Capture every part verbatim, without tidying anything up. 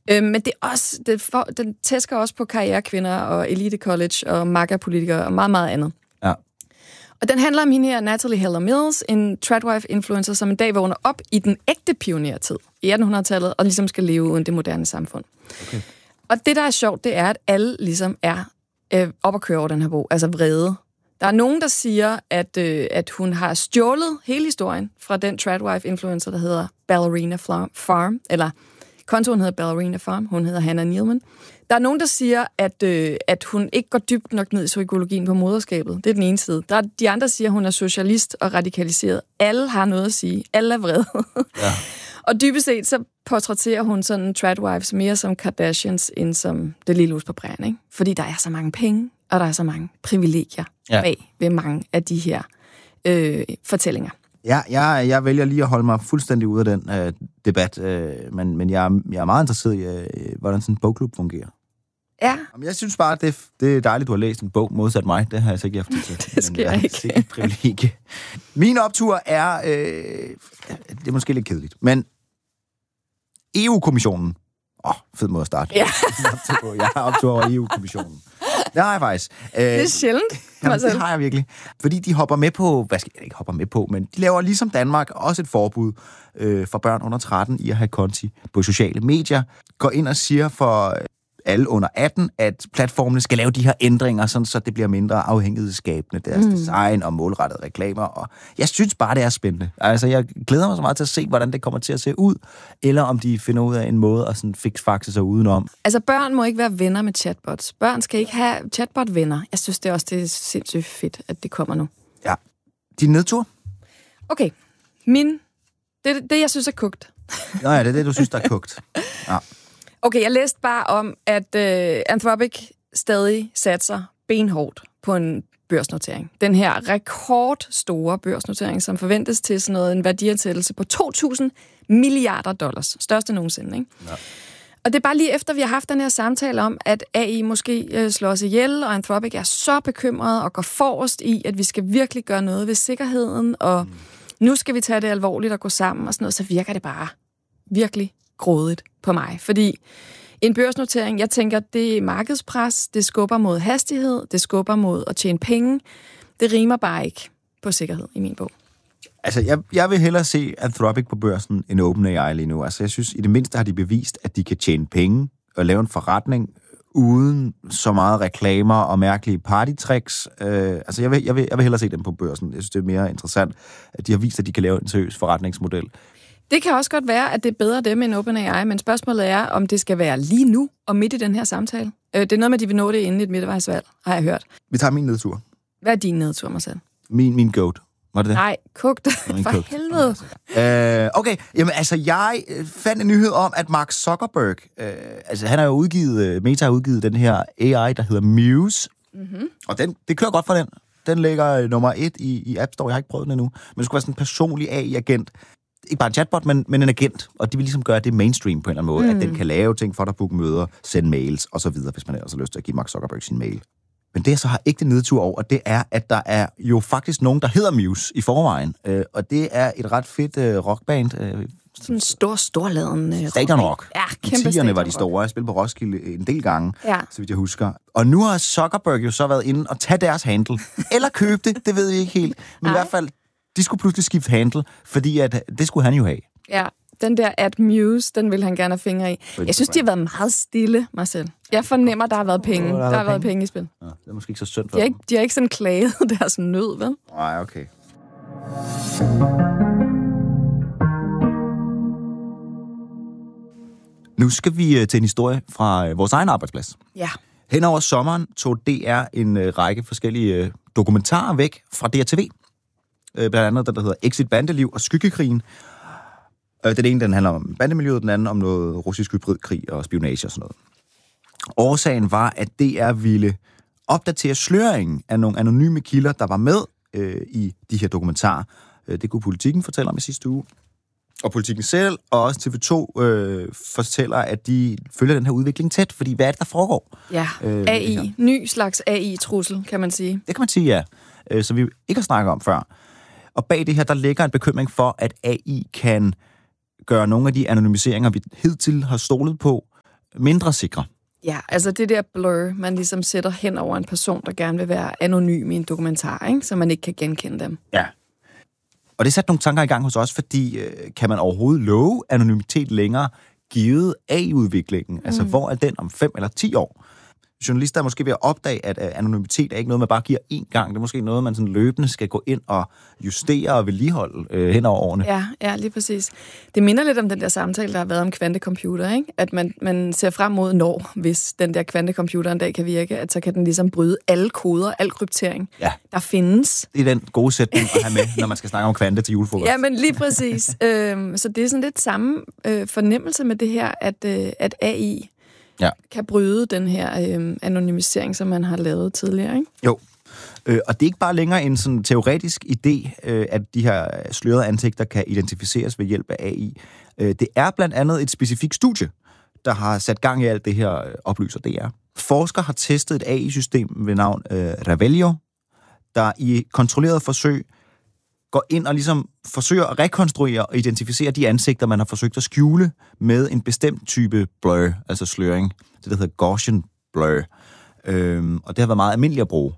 Øh, men det er også, det for, den tæsker også på karrierekvinder og elite college og MAGA-politikere og meget, meget andet. Ja. Og den handler om hende her, Natalie Heller Mills, en tradwife-influencer, som en dag vågner op i den ægte pionertid i attenhundredetallet, og ligesom skal leve uden det moderne samfund. Okay. Og det, der er sjovt, det er, at alle ligesom er øh, op at køre over den her bog, altså vrede. Der er nogen, der siger, at, øh, at hun har stjålet hele historien fra den tradwife-influencer, der hedder Ballerina Farm, eller kontoen hedder Ballerina Farm, hun hedder Hannah Nealman. Der er nogen, der siger, at, øh, at hun ikke går dybt nok ned i psykologien på moderskabet. Det er den ene side. Der er, de andre siger, at hun er socialist og radikaliseret. Alle har noget at sige. Alle er vrede. Ja. Og dybest set, så portrætterer hun sådan tradwives mere som Kardashians, end som det lille hus på prærien, ikke? Fordi der er så mange penge, og der er så mange privilegier ja. bag ved mange af de her øh, fortællinger. Ja, jeg, jeg vælger lige at holde mig fuldstændig ude af den øh, debat, øh, men, men jeg, jeg er meget interesseret i, øh, hvordan sådan en bogklub fungerer. Ja. Jamen, jeg synes bare, det, det er dejligt, du har læst en bog modsat mig. Det har jeg så ikke haft til. Det sker ikke. Det er et privilegie. Min optur er, øh, det er måske lidt kedeligt, men E U-kommissionen. Åh, oh, fed måde at starte. Ja. Jeg har optur over E U-kommissionen. Det har jeg faktisk. Det er sjældent. Jamen, det har jeg virkelig. Fordi de hopper med på, hvad skal jeg ikke hopper med på, men de laver ligesom Danmark også et forbud øh, for børn under tretten i at have konti på sociale medier. Går ind og siger for alle under atten, at platformene skal lave de her ændringer, sådan, så det bliver mindre afhængighedsskabende, deres mm. design og målrettede reklamer. Og jeg synes bare, det er spændende. Altså, jeg glæder mig så meget til at se, hvordan det kommer til at se ud, eller om de finder ud af en måde at sådan fiksfakse sig udenom. Altså, børn må ikke være venner med chatbots. Børn skal ikke have chatbot-venner. Jeg synes det er også, det er sindssygt fedt, at det kommer nu. Ja. Din nedtur? Okay. Min... Det, det jeg synes er kogt. Nå ja, det er det, du synes, der er kogt. Ja. Okay, jeg læste bare om, at uh, Anthropic stadig satser benhårdt på en børsnotering. Den her rekordstore børsnotering, som forventes til sådan noget, en værdiansættelse på to tusind milliarder dollars. Største nogensinde, ikke? Ja. Og det er bare lige efter, vi har haft den her samtale om, at A I måske uh, slår os ihjel, og Anthropic er så bekymret og går forrest i, at vi skal virkelig gøre noget ved sikkerheden, og mm. nu skal vi tage det alvorligt og gå sammen og sådan noget, så virker det bare virkelig grådigt på mig. Fordi en børsnotering, jeg tænker, det er markedspres, det skubber mod hastighed, det skubber mod at tjene penge. Det rimer bare ikke på sikkerhed i min bog. Altså, jeg, jeg vil hellere se Anthropic på børsen end OpenAI lige nu. Altså, jeg synes, i det mindste har de bevist, at de kan tjene penge og lave en forretning uden så meget reklamer og mærkelige partytricks. Øh, altså, jeg vil, jeg, vil, jeg vil hellere se dem på børsen. Jeg synes, det er mere interessant, at de har vist, at de kan lave en seriøs forretningsmodel. Det kan også godt være, at det er bedre dem end OpenAI, men spørgsmålet er, om det skal være lige nu og midt i den her samtale. Det er noget med, at de vil nå det inden et midtvejsvalg, har jeg hørt. Vi tager min nedtur. Hvad er din nedtur, Marcel? Min, min goat. Var det det? Nej, kogt. For kogt. helvede. Øh, okay, jamen altså, jeg fandt en nyhed om, at Mark Zuckerberg, øh, altså han har jo udgivet, Meta har udgivet den her A I, der hedder Muse. Mm-hmm. Og den, det kører godt for den. Den ligger nummer et i, i App Store. Jeg har ikke prøvet den endnu. Men det skulle være sådan en personlig A I-agent. Ikke bare en chatbot, men, men en agent. Og de vil ligesom gøre det mainstream på en eller anden måde. Mm. At den kan lave ting for dig, booke møder, sende mails og så videre, hvis man ellers har lyst til at give Mark Zuckerberg sin mail. Men det, jeg så har ikke det nedtur over, det er, at der er jo faktisk nogen, der hedder Muse i forvejen. Øh, og det er et ret fedt øh, rockband. Øh, sådan en stor, storladen øh, Stadion Rock. Ja, kæmpe tierne var de store. Jeg spillede på Roskilde en del gange, ja. så vidt jeg husker. Og nu har Zuckerberg jo så været inde og tage deres handle. Eller købe det, det ved jeg ikke helt. Men Ej. i hvert fald, de skulle pludselig skifte handle, fordi at, det skulle han jo have. Ja, den der at Muse, den vil han gerne have fingre i. Jeg synes, de har været meget stille, Marcel. Jeg fornemmer, der har været penge. Oh, der, der har, har været penge. penge i spil. Ja, det er måske ikke så synd for de har ikke, de har ikke sådan klaget deres nød, vel? Nej, okay. Nu skal vi til en historie fra vores egen arbejdsplads. Ja. Hen over sommeren tog D R en række forskellige dokumentarer væk fra D R T V. Blandt andet den, der hedder Exit Bandeliv og Skyggekrigen. Den ene, den handler om bandemiljøet, den anden om noget russisk hybridkrig og spionage og sådan noget. Årsagen var, at D R ville opdatere sløringen af nogle anonyme kilder, der var med øh, i de her dokumentarer. Det kunne Politikken fortælle om i sidste uge. Og Politikken selv, og også T V to øh, fortæller, at de følger den her udvikling tæt, fordi hvad er det, der foregår? Ja, øh, A I. Ny slags A I-trussel, kan man sige. Det kan man sige, ja. Øh, så vi ikke har snakket om før. Og bag det her, der ligger en bekymring for, at A I kan gøre nogle af de anonymiseringer, vi hidtil har stolet på, mindre sikre. Ja, altså det der blur, man ligesom sætter hen over en person, der gerne vil være anonym i en dokumentar, ikke? Så man ikke kan genkende dem. Ja. Og det satte nogle tanker i gang hos os, fordi øh, kan man overhovedet love anonymitet længere, givet A I-udviklingen? Mm. Altså, hvor er den om fem eller ti år? Journalister er måske ved at opdage, at anonymitet er ikke noget, man bare giver én gang. Det er måske noget, man sådan løbende skal gå ind og justere og vedligeholde øh, hen over årene. Ja, ja, lige præcis. Det minder lidt om den der samtale, der har været om kvantecomputer, ikke? At man, man ser frem mod når, hvis den der kvantecomputer en dag kan virke, at så kan den ligesom bryde alle koder, al kryptering, ja. der findes. Det er den gode sætning at have med, når man skal snakke om kvante til julefrokost. Ja, men lige præcis. øhm, så det er sådan lidt samme øh, fornemmelse med det her, at, øh, at A I ja. kan bryde den her øh, anonymisering, som man har lavet tidligere, ikke? Jo. Øh, og det er ikke bare længere en sådan teoretisk idé, øh, at de her slørede ansigter kan identificeres ved hjælp af A I. Øh, det er blandt andet et specifikt studie, der har sat gang i alt det her, øh, oplyser D R. Forskere har testet et A I-system ved navn øh, Revelio, der i kontrolleret forsøg går ind og ligesom forsøger at rekonstruere og identificere de ansigter, man har forsøgt at skjule med en bestemt type blur, altså sløring. Det der hedder Gaussian blur. Øhm, og det har været meget almindeligt at bruge.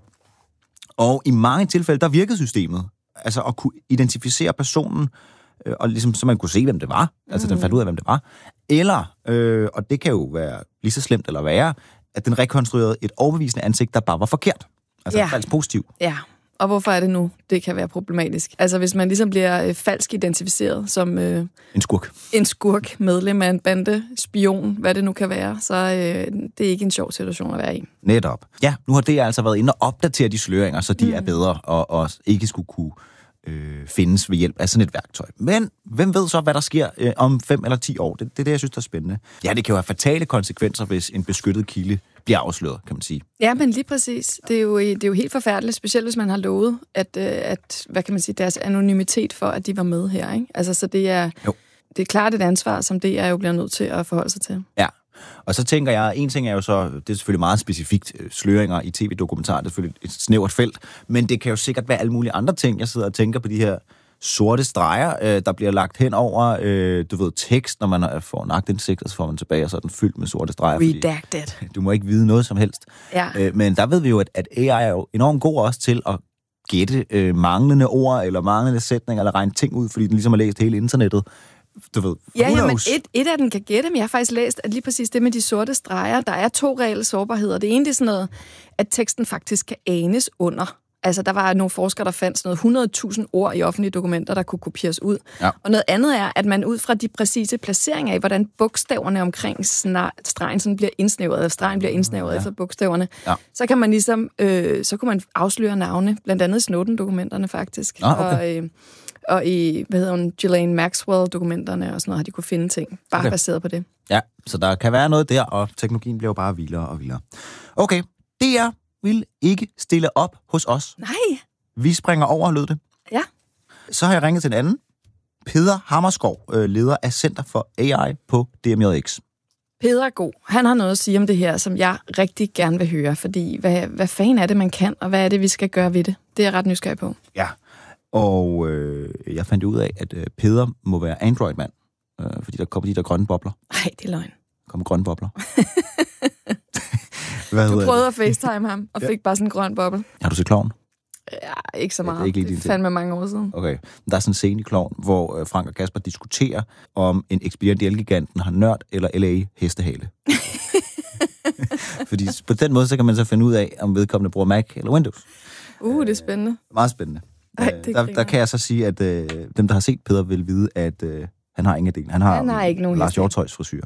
Og i mange tilfælde, der virkede systemet. Altså at kunne identificere personen, øh, og ligesom, så man kunne se, hvem det var. Altså, mm. den fandt ud af, hvem det var. Eller, øh, og det kan jo være lige så slemt eller værre, at den rekonstruerede et overbevisende ansigt, der bare var forkert. Altså ja. falsk positiv. Ja. Og hvorfor er det nu, det kan være problematisk? Altså, hvis man ligesom bliver øh, falsk identificeret som øh, en skurk. En skurk, medlem af en bande, spion, hvad det nu kan være, så øh, det er ikke en sjov situation at være i. Netop. Ja, nu har det altså været inde og opdatere de sløringer, så de mm. er bedre og, og ikke skulle kunne øh, findes ved hjælp af sådan et værktøj. Men hvem ved så, hvad der sker øh, om fem eller ti år? Det, det er det, jeg synes, der er spændende. Ja, det kan jo have fatale konsekvenser, hvis en beskyttet kilde bliver afsløret, kan man sige. Ja, men lige præcis. Det er jo, det er jo helt forfærdeligt, specielt hvis man har lovet, at, at hvad kan man sige, deres anonymitet for, at de var med her, ikke? Altså, så det er, det er klart et ansvar, som det er jo bliver nødt til at forholde sig til. Ja, og så tænker jeg, en ting er jo så, det er selvfølgelig meget specifikt, sløringer i tv-dokumentarer, det er selvfølgelig et snævert felt, men det kan jo sikkert være alle mulige andre ting. Jeg sidder og tænker på de her sorte streger, øh, der bliver lagt hen over, øh, du ved, tekst, når man får en aktindsigt, og så får man tilbage, og så er den fyldt med sorte streger. Redacted. Du må ikke vide noget som helst. Ja. Øh, men der ved vi jo, at, at A I er jo enormt god også til at gætte øh, manglende ord, eller manglende sætninger, eller regne ting ud, fordi den ligesom har læst hele internettet. Du ved, ja, ja, men et, et af den kan gætte, men jeg har faktisk læst, at lige præcis det med de sorte streger, der er to reelle sårbarheder. Det ene, det er sådan noget, at teksten faktisk kan anes under. Altså, der var nogle forskere, der fandt sådan noget hundrede tusind ord i offentlige dokumenter, der kunne kopieres ud. Ja. Og noget andet er, at man ud fra de præcise placeringer af, hvordan bogstaverne omkring stregen sådan bliver indsnævret, eller stregen bliver indsnævret ja. efter bogstaverne, ja. så kan man ligesom, øh, så kunne man afsløre navne, blandt andet i Snowden-dokumenterne faktisk. Ah, okay. Og, øh, og i, hvad hedder hun, Ghislaine Maxwell-dokumenterne og sådan noget, har de kunne finde ting, bare okay. baseret på det. Ja, så der kan være noget der, og teknologien bliver jo bare vildere og vildere. Okay, det er vil ikke stille op hos os. Nej. Vi springer over, lød det. Ja. Så har jeg ringet til en anden. Peder Hammerskov, leder af Center for A I på D M J X. Peder er god. Han har noget at sige om det her, som jeg rigtig gerne vil høre, fordi hvad, hvad fanden er det, man kan, og hvad er det, vi skal gøre ved det? Det er jeg ret nysgerrig på. Ja, og øh, jeg fandt ud af, at øh, Peder må være Android-mand, øh, fordi der kommer de der grønne bobler. Nej, det er løgn. Der kommer grønne bobler. Du prøvede at facetime ham, og fik ja. bare sådan en grøn boble. Har du set Klovn? Ja, ikke så meget. Det, det, det fandme mange år siden. Okay. Der er sådan en scene i Klovn, hvor Frank og Kasper diskuterer, om en ekspedient i Elgiganten har nørd eller L A hestehale. Fordi på den måde, så kan man så finde ud af, om vedkommende bruger Mac eller Windows. Uh, det er spændende. Meget spændende. Ej, der, der kan jeg så sige, at øh, dem, der har set Peder, vil vide, at øh, han har ingen del. Han har, han har ikke nogen Lars Hjortøjs frisyr.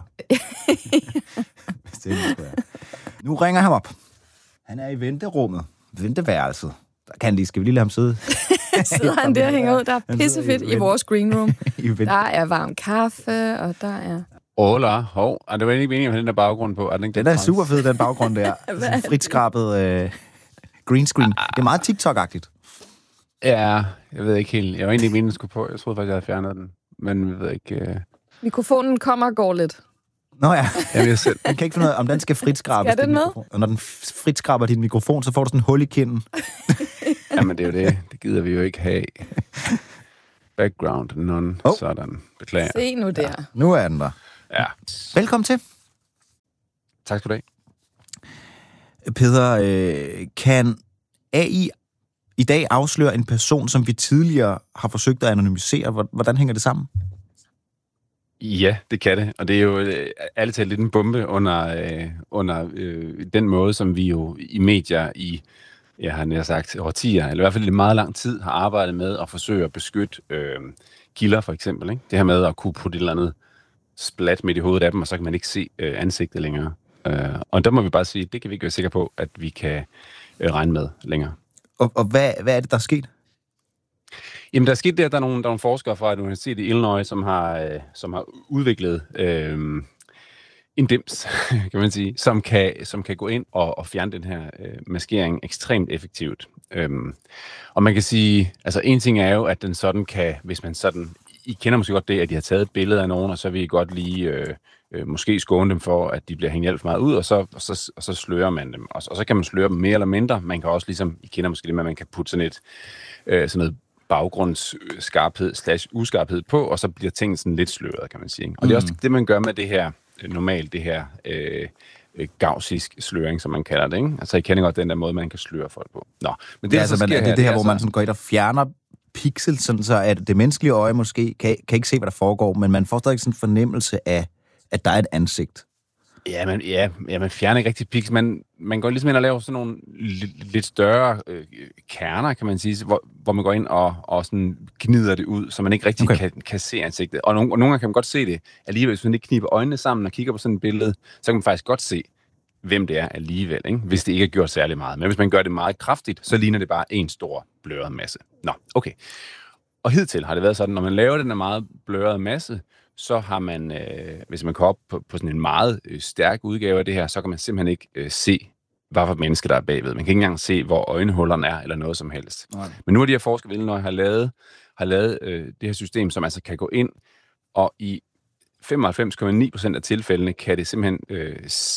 Nu ringer han op. Han er i venterummet. Venteværelset. Der kan lige, skal vi lige lade ham sidde? Sidder han der og hænger ud? Der er pissefedt i, i vores green room. Der er varm kaffe, og der er... Hola, hov. Er det var ikke meningen med den der baggrund på? Er den, den er super fed, den baggrund der. Sådan fritskrabet øh, green screen. Det er meget TikTok-agtigt. Ja, jeg ved ikke helt. Jeg var egentlig ikke meningen, den skulle på. Jeg troede faktisk, jeg havde fjernet den. Men jeg ved ikke... Øh... Mikrofonen kommer og går lidt. Nå ja. Jamen, jeg selv. Man kan ikke finde ud af, om den skal fritskrabes. Skal den med? Og når den fritskraber din mikrofon, så får du sådan en hul i kinden. Jamen, det er jo det. Det gider vi jo ikke have. Background, none. Oh. Sådan. Beklager. Se nu der. Ja. Nu er den der. Ja. Velkommen til. Tak skal du have. Peder, øh, kan A I i dag afsløre en person, som vi tidligere har forsøgt at anonymisere? Hvordan hænger det sammen? Ja, det kan det, og det er jo øh, ærligt talt lidt en bombe under, øh, under øh, den måde, som vi jo i medier i, jeg har nær sagt, årtier, eller i hvert fald i meget lang tid, har arbejdet med at forsøge at beskytte øh, kilder, for eksempel. Ikke? Det her med at kunne putte et eller andet splat midt i hovedet af dem, og så kan man ikke se øh, ansigtet længere. Øh, og der må vi bare sige, det kan vi ikke være sikre på, at vi kan øh, regne med længere. Og, og hvad, hvad er det, der er sket? Jamen, der er sket det, at der er nogle, der er nogle forskere fra et universitet i Illinois, som har, øh, som har udviklet øh, en dims, kan man sige, som kan, som kan gå ind og, og fjerne den her øh, maskering ekstremt effektivt. Øhm, og man kan sige, altså en ting er jo, at den sådan kan, hvis man sådan, I kender måske godt det, at de har taget et billede af nogen, og så vil I godt lige øh, øh, måske skåne dem for, at de bliver hængt alt for meget ud, og så, og så, og så slører man dem. Og så, og så kan man sløre dem mere eller mindre. Man kan også ligesom, I kender måske det med, at man kan putte sådan et, øh, sådan noget baggrundsskarphed slash uskarphed på, og så bliver tingene sådan lidt sløret, kan man sige. Og mm. det er også det, man gør med det her, normalt det her øh, gaussisk sløring, som man kalder det, ikke? Altså, I kender godt den der måde, man kan sløre folk på. Nå, men det, ja, altså, så men er det her, det her, det hvor man sådan går ind og fjerner pixel, sådan så at det menneskelige øje måske kan, kan ikke se, hvad der foregår, men man får stadig sådan en fornemmelse af, at der er et ansigt. Ja, man, ja, ja, man fjerner ikke rigtig pixel. Man, man går ligesom ind og laver sådan nogle lidt, lidt større øh, kerner, kan man sige, hvor, hvor man går ind og, og sådan gnider det ud, så man ikke rigtig okay. kan, kan se ansigtet. Og, nogle, og nogle gange kan man godt se det alligevel, hvis man ikke kniber øjnene sammen og kigger på sådan et billede, så kan man faktisk godt se, hvem det er alligevel, ikke? Hvis det ikke er gjort særlig meget. Men hvis man gør det meget kraftigt, så ligner det bare en stor bløret masse. Nå, okay. Og hidtil har det været sådan, når man laver den her meget blørede masse, så har man, øh, hvis man går op på, på sådan en meget øh, stærk udgave af det her, så kan man simpelthen ikke øh, se, hvad for menneske der er bagved. Man kan ikke engang se, hvor øjenhullerne er, eller noget som helst. Nej. Men nu er de her forskere, når jeg har lavet, har lavet øh, det her system, som altså kan gå ind, og i femoghalvfems komma ni procent af tilfældene kan det simpelthen øh,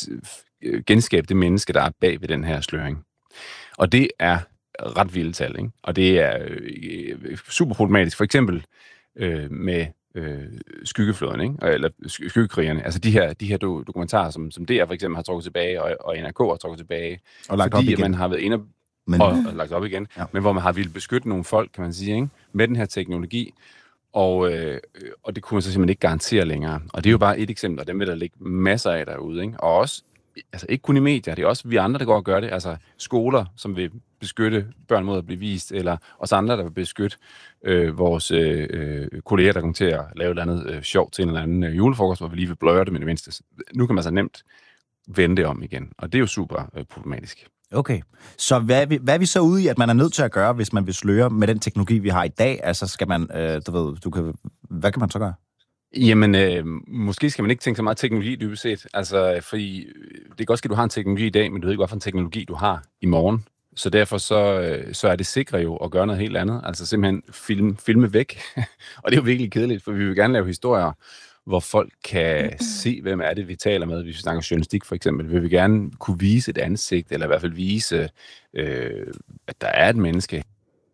genskabe det menneske, der er bag ved den her sløring. Og det er ret vilde tal, ikke? Og det er øh, super problematisk. For eksempel øh, med øh, skyggeflåden, ikke? Eller skyggekrigerne. Altså de her, de her dokumentarer, som, som D R for eksempel har trukket tilbage, og, og N R K har trukket tilbage. Og lagt fordi op igen. Man har været inde og, men... og, og lagt op igen. Ja. Men hvor man har ville beskytte nogle folk, kan man sige, ikke? Med den her teknologi. Og, øh, og det kunne man så simpelthen ikke garantere længere. Og det er jo bare et eksempel, og dem vil der ligge masser af derude, ikke? Og også, altså ikke kun i medier, det er også vi andre, der går og gør det. Altså skoler, som vil beskytte børn mod at blive vist, eller os andre, der vil beskytte øh, vores øh, kolleger, der kommer til at lave et eller andet øh, sjovt til en eller anden øh, julefrokost, hvor vi lige vil bløre det med det mindste. Nu kan man så nemt vende det om igen, og det er jo super øh, problematisk. Okay, så hvad er, vi, hvad er vi så ude i, at man er nødt til at gøre, hvis man vil sløre med den teknologi, vi har i dag? Altså skal man, øh, du ved, du kan, hvad kan man så gøre? Jamen, øh, måske skal man ikke tænke så meget teknologi dybest set. Altså, fordi det kan godt ske, at du har en teknologi i dag, men du ved ikke, hvilken teknologi du har i morgen. Så derfor så, øh, så er det sikre jo at gøre noget helt andet. Altså simpelthen film, filme væk. Og det er jo virkelig kedeligt, for vi vil gerne lave historier, hvor folk kan se, hvem er det, vi taler med. Hvis vi snakker journalistik for eksempel, vil vi gerne kunne vise et ansigt, eller i hvert fald vise, øh, at der er et menneske.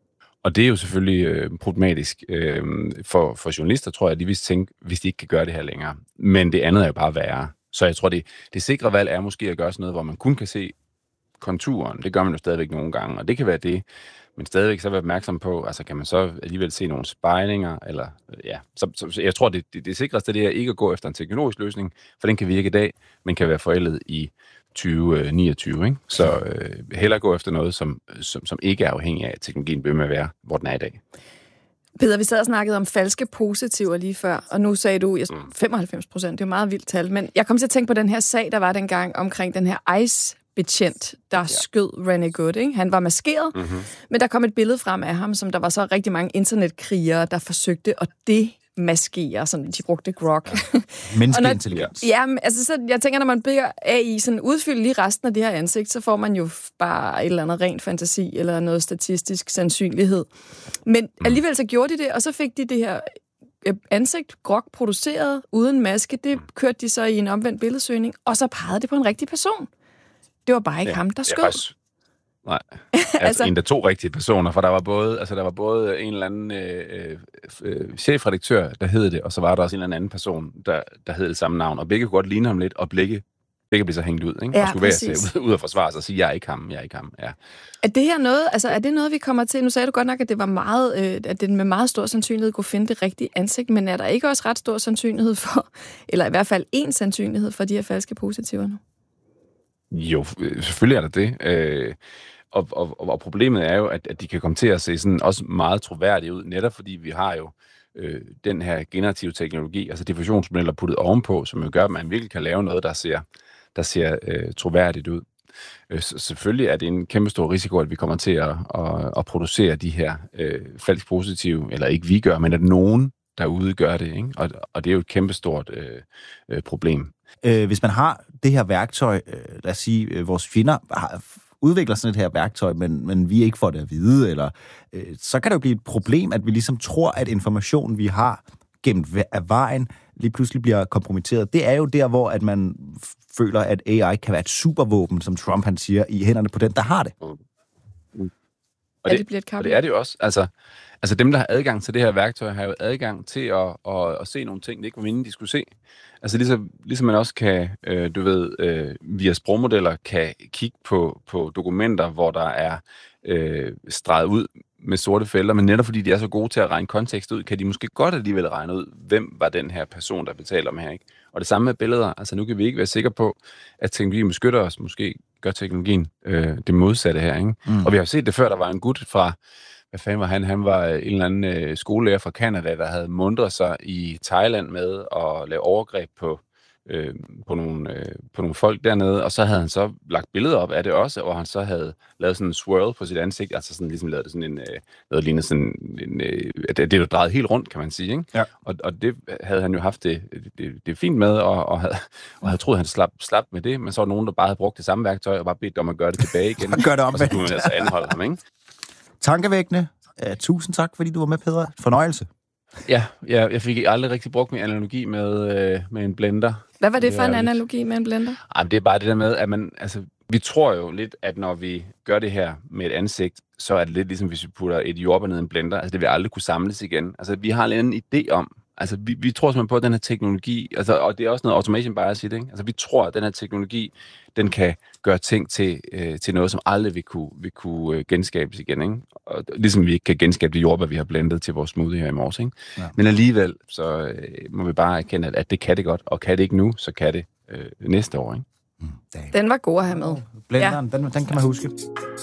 Og det er jo selvfølgelig øh, problematisk øh, for, for journalister, tror jeg, at de vil tænke, hvis de ikke kan gøre det her længere. Men det andet er jo bare værre. Så jeg tror, det, det sikre valg er måske at gøre sådan noget, hvor man kun kan se konturen. Det gør man jo stadigvæk nogle gange, og det kan være det. Men stadigvæk så være opmærksom på, altså kan man så alligevel se nogle spejlinger, eller ja. Så, så, så jeg tror, det, det, det sikreste det er ikke at gå efter en teknologisk løsning, for den kan virke i dag, men kan være forældet i tyve niogtyve, ikke? Så øh, hellere gå efter noget, som, som, som ikke er afhængig af, at teknologien bliver med at være, hvor den er i dag. Peder, vi sad og snakkede om falske positiver lige før, og nu sagde du femoghalvfems procent, det er jo meget vildt tal, men jeg kom til at tænke på den her sag, der var dengang omkring den her ICE-betjent, der ja. skød René Good, ikke? Han var maskeret, mm-hmm. men der kom et billede frem af ham, som der var så rigtig mange internetkrigere, der forsøgte at det maskere, som de brugte grok. Ja. Menneskelig intelligens. Ja, altså så, jeg tænker, når man beder A I sådan udfylde lige resten af det her ansigt, så får man jo bare et eller andet rent fantasi, eller noget statistisk sandsynlighed. Men alligevel så gjorde de det, og så fik de det her ansigt, grok produceret, uden maske, det kørte de så i en omvendt billedsøgning, og så pegede det på en rigtig person. Det var bare ikke ja, ham, der skød. Faktisk... Nej, altså, altså en der to rigtige personer, for der var både, altså der var både en eller anden øh, øh, chefredaktør, der hed det, og så var der også en eller anden person, der, der hed det samme navn, og begge kunne godt ligne ham lidt, og begge, begge bliver så hængt ud, ikke? Ja, og skulle være sig ud og forsvare sig og sige, jeg er ikke ham, jeg er ikke ham. Ja. Er det her noget, altså er det noget, vi kommer til? Nu sagde du godt nok, at det var meget, øh, at den med meget stor sandsynlighed kunne finde det rigtige ansigt, men er der ikke også ret stor sandsynlighed for, eller i hvert fald en sandsynlighed for de her falske positiver nu? Jo, selvfølgelig er der det. Øh, og, og, og problemet er jo, at, at de kan komme til at se sådan også meget troværdige ud, netop fordi vi har jo øh, den her generative teknologi, altså diffusionsmodeller puttet ovenpå, som jo gør, at man virkelig kan lave noget, der ser, der ser øh, troværdigt ud. Øh, så selvfølgelig er det en kæmpe stor risiko, at vi kommer til at, at, at producere de her øh, falsk positive, eller ikke vi gør, men at nogen derude gør det, ikke? Og, og det er jo et kæmpe stort øh, øh, problem. Øh, hvis man har det her værktøj, øh, lad os sige, øh, vores fjender har, udvikler sådan et her værktøj, men, men vi ikke får det at vide, eller, øh, så kan det jo blive et problem, at vi ligesom tror, at informationen, vi har gemt af vejen, lige pludselig bliver kompromitteret. Det er jo der, hvor at man føler, at A I kan være et supervåben, som Trump han siger, i hænderne på den, der har det. Mm. Og, det, det, det og det er det jo også. Altså, altså dem, der har adgang til det her værktøj, har jo adgang til at, at, at se nogle ting, det ikke var meningen, de skulle se. Altså ligesom, ligesom man også kan, øh, du ved, øh, via sprogmodeller kan kigge på, på dokumenter, hvor der er øh, streget ud med sorte felter, men netop fordi de er så gode til at regne kontekst ud, kan de måske godt alligevel regne ud, hvem var den her person, der betaler med her, ikke? Og det samme med billeder. Altså nu kan vi ikke være sikre på, at teknologien beskytter os. Måske gør teknologien øh, det modsatte her, ikke? Mm. Og vi har set det før, der var en gut fra, hvad fanden var han? Han var en eller anden øh, skolelærer fra Canada, der havde mundret sig i Thailand med at lave overgreb på, øh, på, nogle, øh, på nogle folk dernede, og så havde han så lagt billeder op af det også, og han så havde lavet sådan en swirl på sit ansigt, altså sådan ligesom lavet det sådan en, øh, noget lignende sådan en, øh, det, det var drejet helt rundt, kan man sige, ikke? Ja. Og, og det havde han jo haft det, det, det fint med, og, og, havde, og havde troet, han slap, slap med det, men så var nogen, der bare havde brugt det samme værktøj, og bare bedt om at gøre det tilbage igen. Gør det om, og så kunne man altså anholde ham, ikke? Tankevækkende. Uh, tusind tak, fordi du var med, Peder. Fornøjelse. Ja, jeg, jeg fik aldrig rigtig brugt min analogi med, øh, med en blender. Hvad var det, det for en analogi lidt... med en blender? Ej, det er bare det der med, at man, altså, vi tror jo lidt, at når vi gør det her med et ansigt, så er det lidt ligesom, hvis vi putter et jordbær ned i en blender. Altså, det vil aldrig kunne samles igen. Altså, vi har en idé om, altså, vi, vi tror simpelthen på, at den her teknologi, altså, og det er også noget automation bias i det, ikke? Altså, vi tror, at den her teknologi, den kan gøre ting til, øh, til noget, som aldrig vil kunne, vil kunne øh, genskabes igen, ikke? Og, ligesom vi ikke kan genskabe det jordbær, vi har blendet til vores smoothie her i morges, ikke? Ja. Men alligevel, så øh, må vi bare erkende, at, at det kan det godt, og kan det ikke nu, så kan det øh, næste år, ikke? Mm, den var god at have med. Blenderen, ja. den, den kan man huske.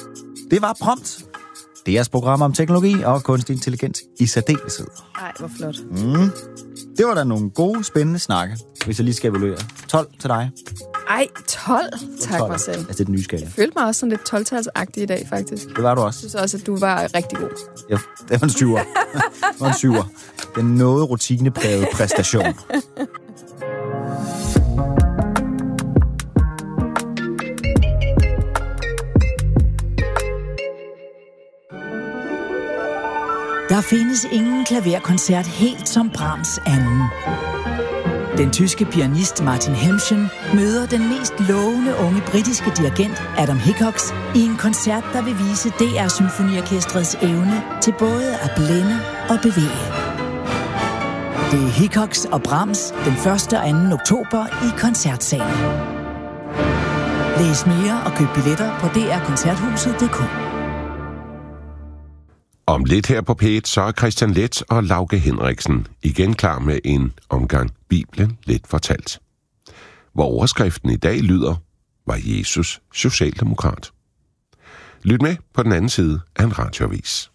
Det var Prompt. Det er jeres program om teknologi og kunstig intelligens i særdeleshed. Ej, hvor flot. Mm. Det var da nogle gode, spændende snakke, hvis jeg lige skal evaluere. tolv til dig. Ej, tolv? Tak, tolv. Marcel. Altså, det er den nye skala. Jeg følte mig også sådan lidt tolv-talsagtig i dag, faktisk. Det var du også. Jeg synes også, at du var rigtig god. Ja, det var en syver. Det var en syver. Den noget rutineprægede præstation. Der findes ingen klaverkoncert helt som Brahms anden. Den tyske pianist Martin Hemschen møder den mest lovende unge britiske dirigent Adam Hickox i en koncert, der vil vise D R Symfoniorkestrets evne til både at blænde og bevæge. Det er Hickox og Brahms den første og anden oktober i Koncertsalen. Læs mere og køb billetter på d r koncerthuset punktum d k. Om lidt her på P et, så er Christian Leth og Lauke Henriksen igen klar med en omgang Bibelen lidt fortalt. Hvor overskriften i dag lyder, var Jesus socialdemokrat? Lyt med på den anden side af en radioavis.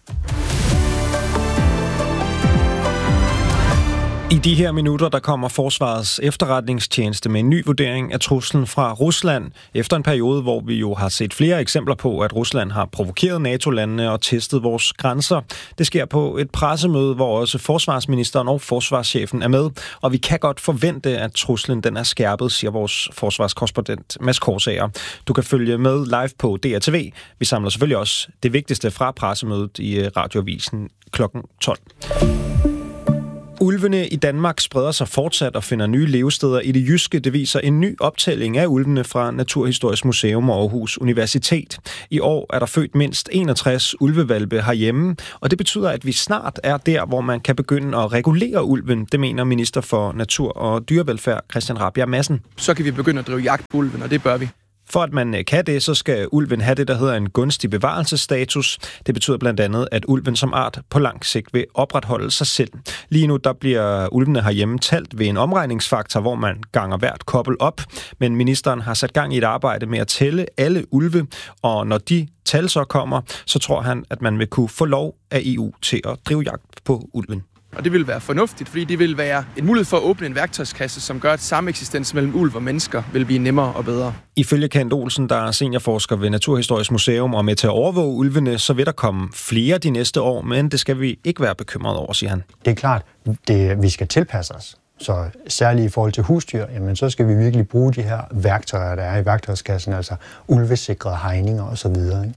I de her minutter, der kommer Forsvarets efterretningstjeneste med en ny vurdering af truslen fra Rusland, efter en periode, hvor vi jo har set flere eksempler på, at Rusland har provokeret NATO-landene og testet vores grænser. Det sker på et pressemøde, hvor også forsvarsministeren og forsvarschefen er med, og vi kan godt forvente, at truslen den er skærpet, siger vores forsvarskorrespondent Mads Korsager. Du kan følge med live på D R T V. Vi samler selvfølgelig også det vigtigste fra pressemødet i radioavisen klokken tolv. Ulvene i Danmark spreder sig fortsat og finder nye levesteder i det jyske. Det viser en ny optælling af ulvene fra Naturhistorisk Museum og Aarhus Universitet. I år er der født mindst enogtres ulvevalpe herhjemme, og det betyder, at vi snart er der, hvor man kan begynde at regulere ulven. Det mener minister for Natur og Dyrevelfærd Christian Rabjerg Madsen. Så kan vi begynde at drive jagt på ulven, og det bør vi. For at man kan det, så skal ulven have det, der hedder en gunstig bevarelsesstatus. Det betyder blandt andet, at ulven som art på lang sigt vil opretholde sig selv. Lige nu der bliver ulvene herhjemme talt ved en omregningsfaktor, hvor man ganger hvert kobbel op. Men ministeren har sat gang i et arbejde med at tælle alle ulve, og når de tal så kommer, så tror han, at man vil kunne få lov af E U til at drive jagt på ulven. Og det vil være fornuftigt, fordi det vil være en mulighed for at åbne en værktøjskasse, som gør, at sameksistens mellem ulv og mennesker vil blive nemmere og bedre. Ifølge Kent Olsen, der er seniorforsker ved Naturhistorisk Museum og med til at overvåge ulvene, så vil der komme flere de næste år, men det skal vi ikke være bekymrede over, siger han. Det er klart, det, vi skal tilpasse os. Så særligt i forhold til husdyr, jamen, så skal vi virkelig bruge de her værktøjer, der er i værktøjskassen, altså ulvesikrede hegninger osv.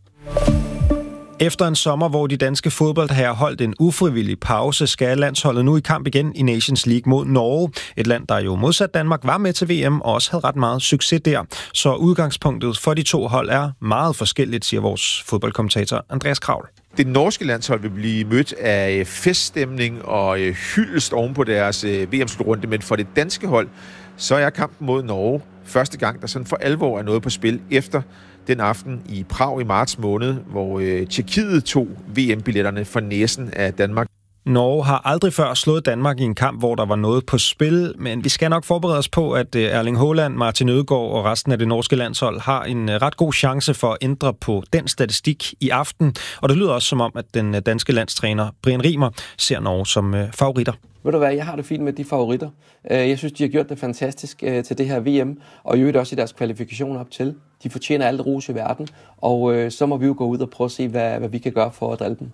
Efter en sommer, hvor de danske fodboldherrer holdt en ufrivillig pause, skal landsholdet nu i kamp igen i Nations League mod Norge. Et land, der jo modsat Danmark var med til V M og også havde ret meget succes der. Så udgangspunktet for de to hold er meget forskelligt, siger vores fodboldkommentator Andreas Kravl. Det norske landshold vil blive mødt af feststemning og hyldest oven på deres V M-slutrunde, men for det danske hold, så er kampen mod Norge første gang, der sådan for alvor er noget på spil efter den aften i Prag i marts måned, hvor øh, Tjekkiet tog V M-billetterne for næsen af Danmark. Norge har aldrig før slået Danmark i en kamp, hvor der var noget på spil, men vi skal nok forberede os på, at Erling Haaland, Martin Ødegaard og resten af det norske landshold har en ret god chance for at ændre på den statistik i aften. Og det lyder også som om, at den danske landstræner Brian Riemer ser Norge som favoritter. Ved du hvad, jeg har det fint med de favoritter. Jeg synes, de har gjort det fantastisk til det her V M, og i øvrigt også i deres kvalifikationer op til. De fortjener alt ros i verden, og så må vi jo gå ud og prøve at se, hvad, hvad vi kan gøre for at drille dem.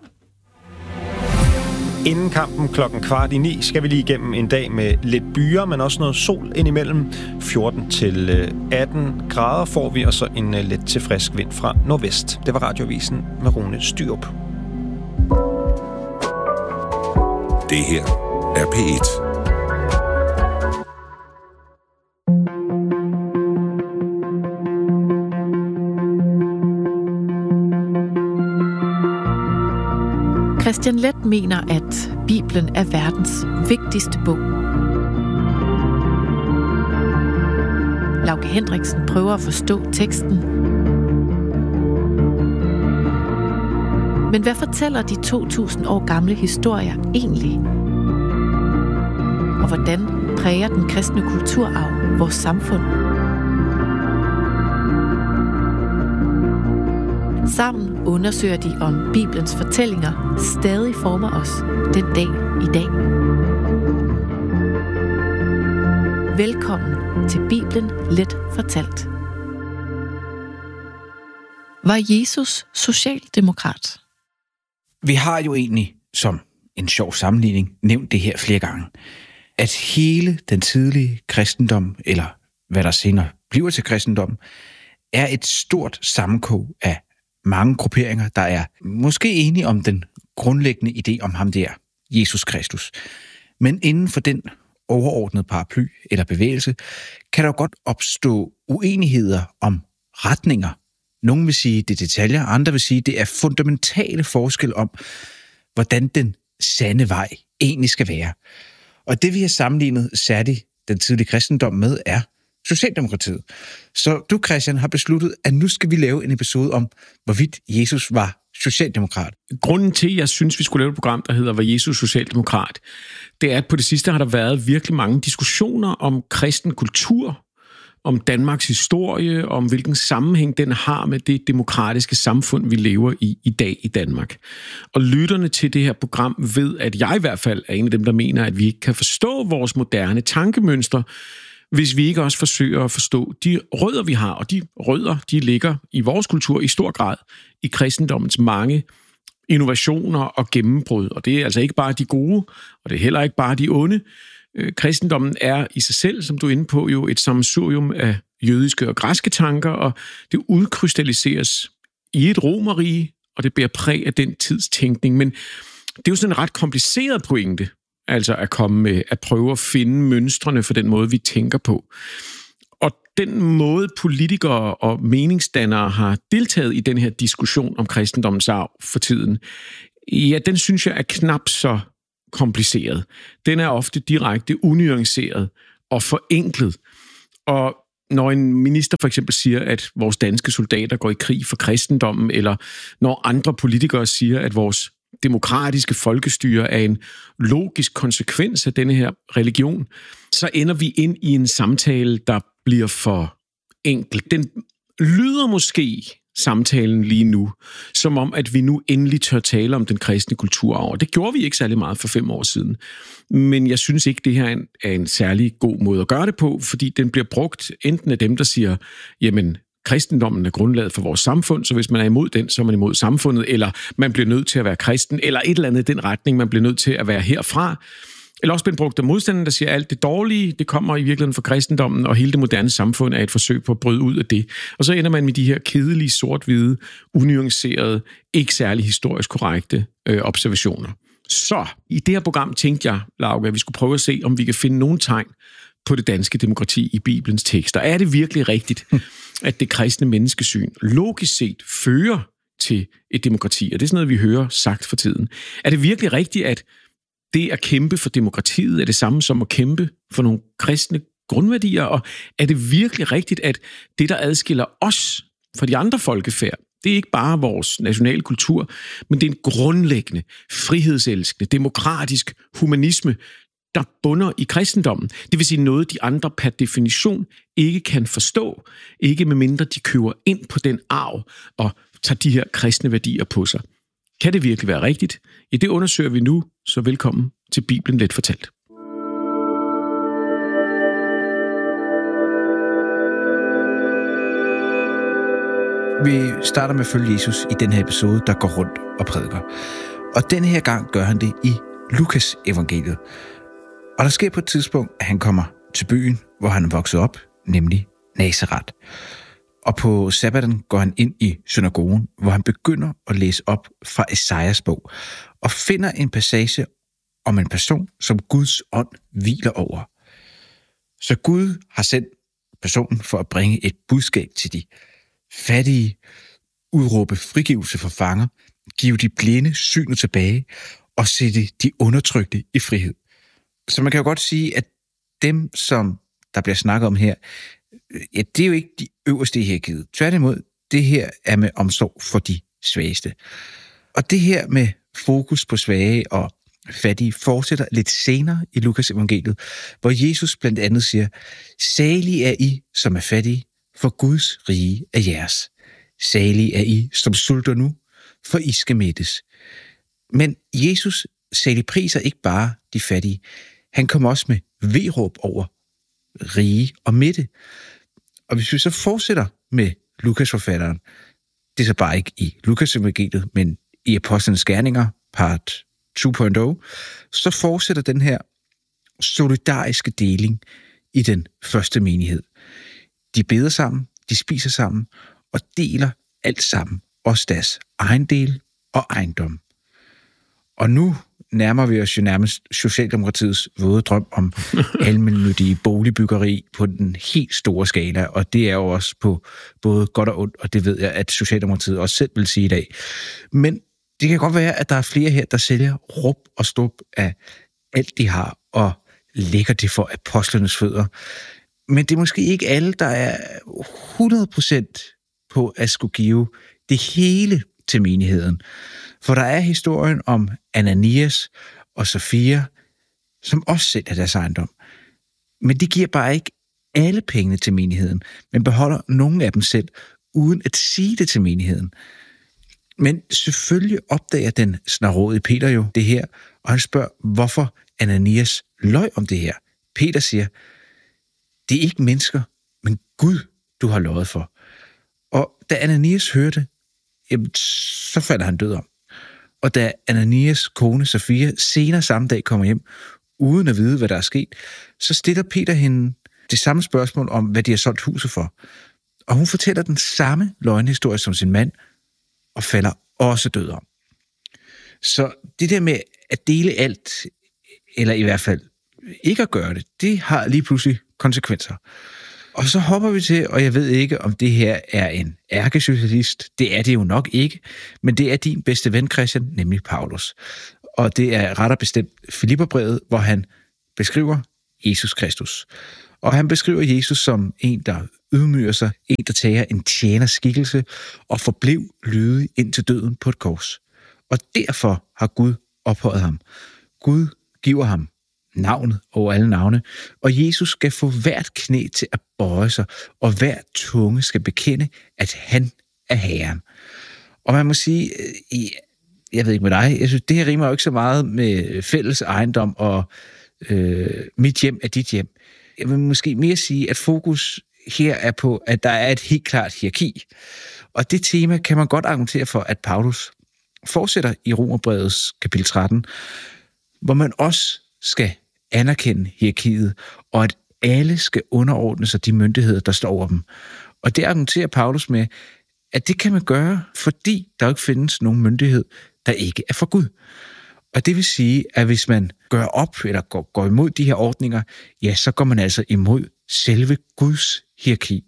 Inden kampen klokken kvart i ni skal vi lige igennem en dag med lidt byer, men også noget sol indimellem. fjorten til atten grader får vi, og så en let til frisk vind fra nordvest. Det var Radioavisen med Rune Styrup. Det her er P et. Christian Leth mener, at Bibelen er verdens vigtigste bog. Lauke Hendriksen prøver at forstå teksten. Men hvad fortæller de to tusind år gamle historier egentlig? Og hvordan præger den kristne kulturarv vores samfund? Sammen undersøger de, om Bibelens fortællinger stadig former os den dag i dag. Velkommen til Bibelen Let fortalt. Var Jesus socialdemokrat? Vi har jo egentlig, som en sjov sammenligning, nævnt det her flere gange, at hele den tidlige kristendom, eller hvad der senere bliver til kristendom, er et stort sammenkog af mange grupperinger, der er måske enige om den grundlæggende idé om ham der, Jesus Kristus. Men inden for den overordnede paraply eller bevægelse, kan der godt opstå uenigheder om retninger. Nogle vil sige, det er detaljer, andre vil sige, det er fundamentale forskel om, hvordan den sande vej egentlig skal være. Og det vi har sammenlignet særligt den tidlige kristendom med, er Socialdemokratiet. Så du, Christian, har besluttet, at nu skal vi lave en episode om, hvorvidt Jesus var socialdemokrat. Grunden til, at jeg synes, vi skulle lave et program, der hedder Var Jesus socialdemokrat, det er, at på det sidste har der været virkelig mange diskussioner om kristen kultur, om Danmarks historie, om hvilken sammenhæng den har med det demokratiske samfund, vi lever i i dag i Danmark. Og lytterne til det her program ved, at jeg i hvert fald er en af dem, der mener, at vi ikke kan forstå vores moderne tankemønstre, hvis vi ikke også forsøger at forstå de rødder, vi har. Og de rødder, de ligger i vores kultur i stor grad i kristendommens mange innovationer og gennembrud. Og det er altså ikke bare de gode, og det er heller ikke bare de onde. Kristendommen er i sig selv, som du er inde på, jo et sammensurium af jødiske og græske tanker, og det udkrystalliseres i et romerrige, og det bærer præg af den tids tænkning. Men det er jo sådan en ret kompliceret pointe, altså at komme med, at prøve at finde mønstrene for den måde, vi tænker på. Og den måde, politikere og meningsdannere har deltaget i den her diskussion om kristendommens arv for tiden, ja, den synes jeg er knap så kompliceret. Den er ofte direkte unuanceret og forenklet. Og når en minister for eksempel siger, at vores danske soldater går i krig for kristendommen, eller når andre politikere siger, at vores demokratiske folkestyre er en logisk konsekvens af denne her religion, så ender vi ind i en samtale, der bliver for enkel. Den lyder måske, samtalen lige nu, som om, at vi nu endelig tør tale om den kristne kulturarv. Det gjorde vi ikke særlig meget for fem år siden. Men jeg synes ikke, det her er en, er en særlig god måde at gøre det på, fordi den bliver brugt enten af dem, der siger, jamen, kristendommen er grundlaget for vores samfund, så hvis man er imod den, så er man imod samfundet, eller man bliver nødt til at være kristen, eller et eller andet i den retning, man bliver nødt til at være herfra. Eller også bliver brugt af modstanderen, der siger, at alt det dårlige, det kommer i virkeligheden fra kristendommen, og hele det moderne samfund er et forsøg på at bryde ud af det. Og så ender man med de her kedelige, sort-hvide, unuancerede, ikke særlig historisk korrekte øh, observationer. Så i det her program tænkte jeg, Lauke, at vi skulle prøve at se, om vi kan finde nogle tegn på det danske demokrati i Bibelens tekster. Er det virkelig rigtigt, at det kristne menneskesyn logisk set fører til et demokrati? Og det er sådan noget, vi hører sagt for tiden. Er det virkelig rigtigt, at det at kæmpe for demokratiet er det samme som at kæmpe for nogle kristne grundværdier? Og er det virkelig rigtigt, at det, der adskiller os fra de andre folkefærd, det er ikke bare vores nationale kultur, men det er en grundlæggende, frihedselskende, demokratisk humanisme, der bunder i kristendommen. Det vil sige noget, de andre per definition ikke kan forstå, ikke medmindre de køber ind på den arv og tager de her kristne værdier på sig. Kan det virkelig være rigtigt? Ja, det undersøger vi nu, så velkommen til Bibelen Let Fortalt. Vi starter med at følge Jesus i den her episode, der går rundt og prædiker. Og den her gang gør han det i Lukas evangeliet. Og der sker på et tidspunkt, at han kommer til byen, hvor han er vokset op, nemlig Nazaret. Og på sabbaten går han ind i synagogen, hvor han begynder at læse op fra Esajas bog, og finder en passage om en person, som Guds ånd hviler over. Så Gud har sendt personen for at bringe et budskab til de fattige, udråbe frigivelse for fanger, give de blinde synet tilbage og sætte de undertrykte i frihed. Så man kan jo godt sige, at dem, som der bliver snakket om her, ja, det er jo ikke de øverste i hierarkiet. Tværtimod, det her er med omsorg for de svageste. Og det her med fokus på svage og fattige fortsætter lidt senere i Lukas evangeliet, hvor Jesus blandt andet siger, salige er I, som er fattige, for Guds rige er jeres. Salige er I, som sulter nu, for I skal mættes. Men Jesus saligpriser ikke bare de fattige. Han kommer også med veråb over rige og midte. Og hvis vi så fortsætter med Lukas-forfatteren, det er så bare ikke i Lukas-evangeliet, men i Apostlenes Gerninger, part to punkt nul, så fortsætter den her solidariske deling i den første menighed. De beder sammen, de spiser sammen og deler alt sammen, også deres ejendel og ejendom. Og nu nærmer vi os jo nærmest Socialdemokratiets våde drøm om almennyttige boligbyggeri på den helt store skala, og det er jo også på både godt og ondt, og det ved jeg, at Socialdemokratiet også selv vil sige i dag. Men det kan godt være, at der er flere her, der sælger rup og stup af alt, de har, og lægger det for apostlenes fødder. Men det er måske ikke alle, der er hundrede procent på at skulle give det hele til menigheden. For der er historien om Ananias og Safira, som også sælger deres ejendom. Men de giver bare ikke alle pengene til menigheden, men beholder nogle af dem selv, uden at sige det til menigheden. Men selvfølgelig opdager den snarrådige Peter jo det her, og han spørger, hvorfor Ananias løj om det her. Peter siger, det er ikke mennesker, men Gud, du har løjet for. Og da Ananias hørte, jamen, så falder han død om. Og da Ananias kone Safira senere samme dag kommer hjem, uden at vide, hvad der er sket, så stiller Peter hende det samme spørgsmål om, hvad de har solgt huset for. Og hun fortæller den samme løgnhistorie som sin mand, og falder også død om. Så det der med at dele alt, eller i hvert fald ikke at gøre det, det har lige pludselig konsekvenser. Og så hopper vi til, og jeg ved ikke, om det her er en ærkesocialist. Det er det jo nok ikke, men det er din bedste ven, Christian, nemlig Paulus. Og det er ret og bestemt Filipperbrevet, hvor han beskriver Jesus Kristus. Og han beskriver Jesus som en, der ydmyger sig, en, der tager en tjeners skikkelse og forblev lydig ind til døden på et kors. Og derfor har Gud ophøjet ham. Gud giver ham navnet over alle navne, og Jesus skal få hvert knæ til at bøje sig, og hver tunge skal bekende, at han er Herren. Og man må sige, jeg ved ikke med dig, jeg synes, det her rimer jo ikke så meget med fælles ejendom og øh, mit hjem er dit hjem. Jeg vil måske mere sige, at fokus her er på, at der er et helt klart hierarki. Og det tema kan man godt argumentere for, at Paulus fortsætter i Romerbrevets kapitel tretten, hvor man også skal anerkende hierarkiet, og at alle skal underordne sig de myndigheder, der står over dem. Og det argumenterer Paulus med, at det kan man gøre, fordi der ikke findes nogen myndighed, der ikke er for Gud. Og det vil sige, at hvis man gør op eller går, går imod de her ordninger, ja, så går man altså imod selve Guds hierarki.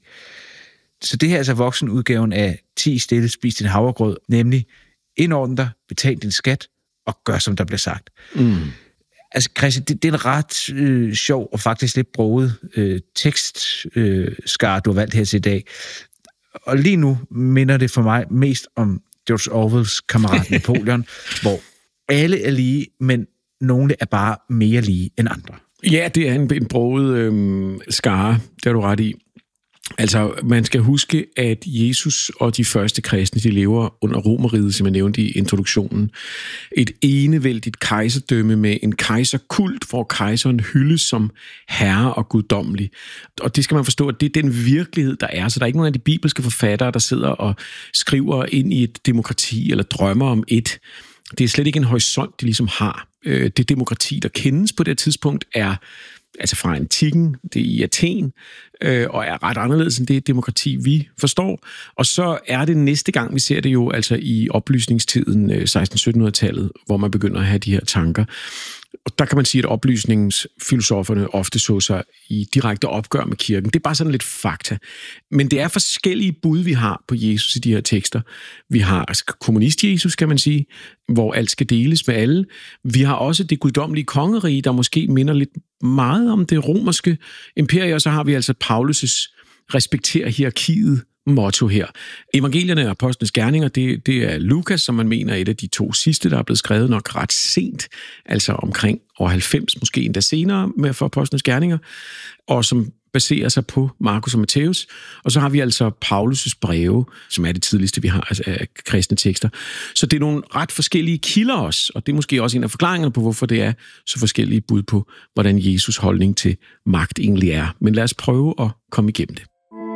Så det her er altså voksenudgaven af ti stille, spis din havregrød, nemlig indordne dig, betal din skat og gør, som der bliver sagt. Mm. Altså, Christian, det, det er en ret øh, sjov og faktisk lidt broget øh, tekstskar, øh, du har valgt her til i dag. Og lige nu minder det for mig mest om George Orwells Kammerat Napoleon, hvor alle er lige, men nogle er bare mere lige end andre. Ja, det er en, en broget øh, skare, det har du ret i. Altså, man skal huske, at Jesus og de første kristne, de lever under Romerriget, som jeg nævnte i introduktionen. Et enevældigt kejserdømme med en kejserkult, hvor kejseren hyldes som herre og guddommelig. Og det skal man forstå, at det er den virkelighed, der er. Så der er ikke nogen af de bibelske forfattere, der sidder og skriver ind i et demokrati eller drømmer om et. Det er slet ikke en horisont, de ligesom har. Det demokrati, der kendes på det tidspunkt, er altså fra antikken, det er i Athen, øh, og er ret anderledes end det demokrati, vi forstår. Og så er det næste gang, vi ser det jo altså i oplysningstiden, øh, seksten syttenhundredetallet, hvor man begynder at have de her tanker. Og der kan man sige, at oplysningsfilosoferne ofte så sig i direkte opgør med kirken. Det er bare sådan lidt fakta. Men det er forskellige bud, vi har på Jesus i de her tekster. Vi har altså, kommunist-Jesus, kan man sige, hvor alt skal deles med alle. Vi har også det guddommelige kongerige, der måske minder lidt meget om det romerske imperium, og så har vi altså Paulus' respektere hierarkiet motto her. Evangelierne og apostlenes gerninger, det, det er Lukas, som man mener er et af de to sidste, der er blevet skrevet nok ret sent, altså omkring år halvfems, måske endda senere med for apostlenes gerninger, og som baserer sig på Markus og Matthæus. Og så har vi altså Paulus' breve, som er det tidligste, vi har altså af kristne tekster. Så det er nogle ret forskellige kilder også, og det er måske også en af forklaringerne på, hvorfor det er så forskellige bud på, hvordan Jesus' holdning til magt egentlig er. Men lad os prøve at komme igennem det.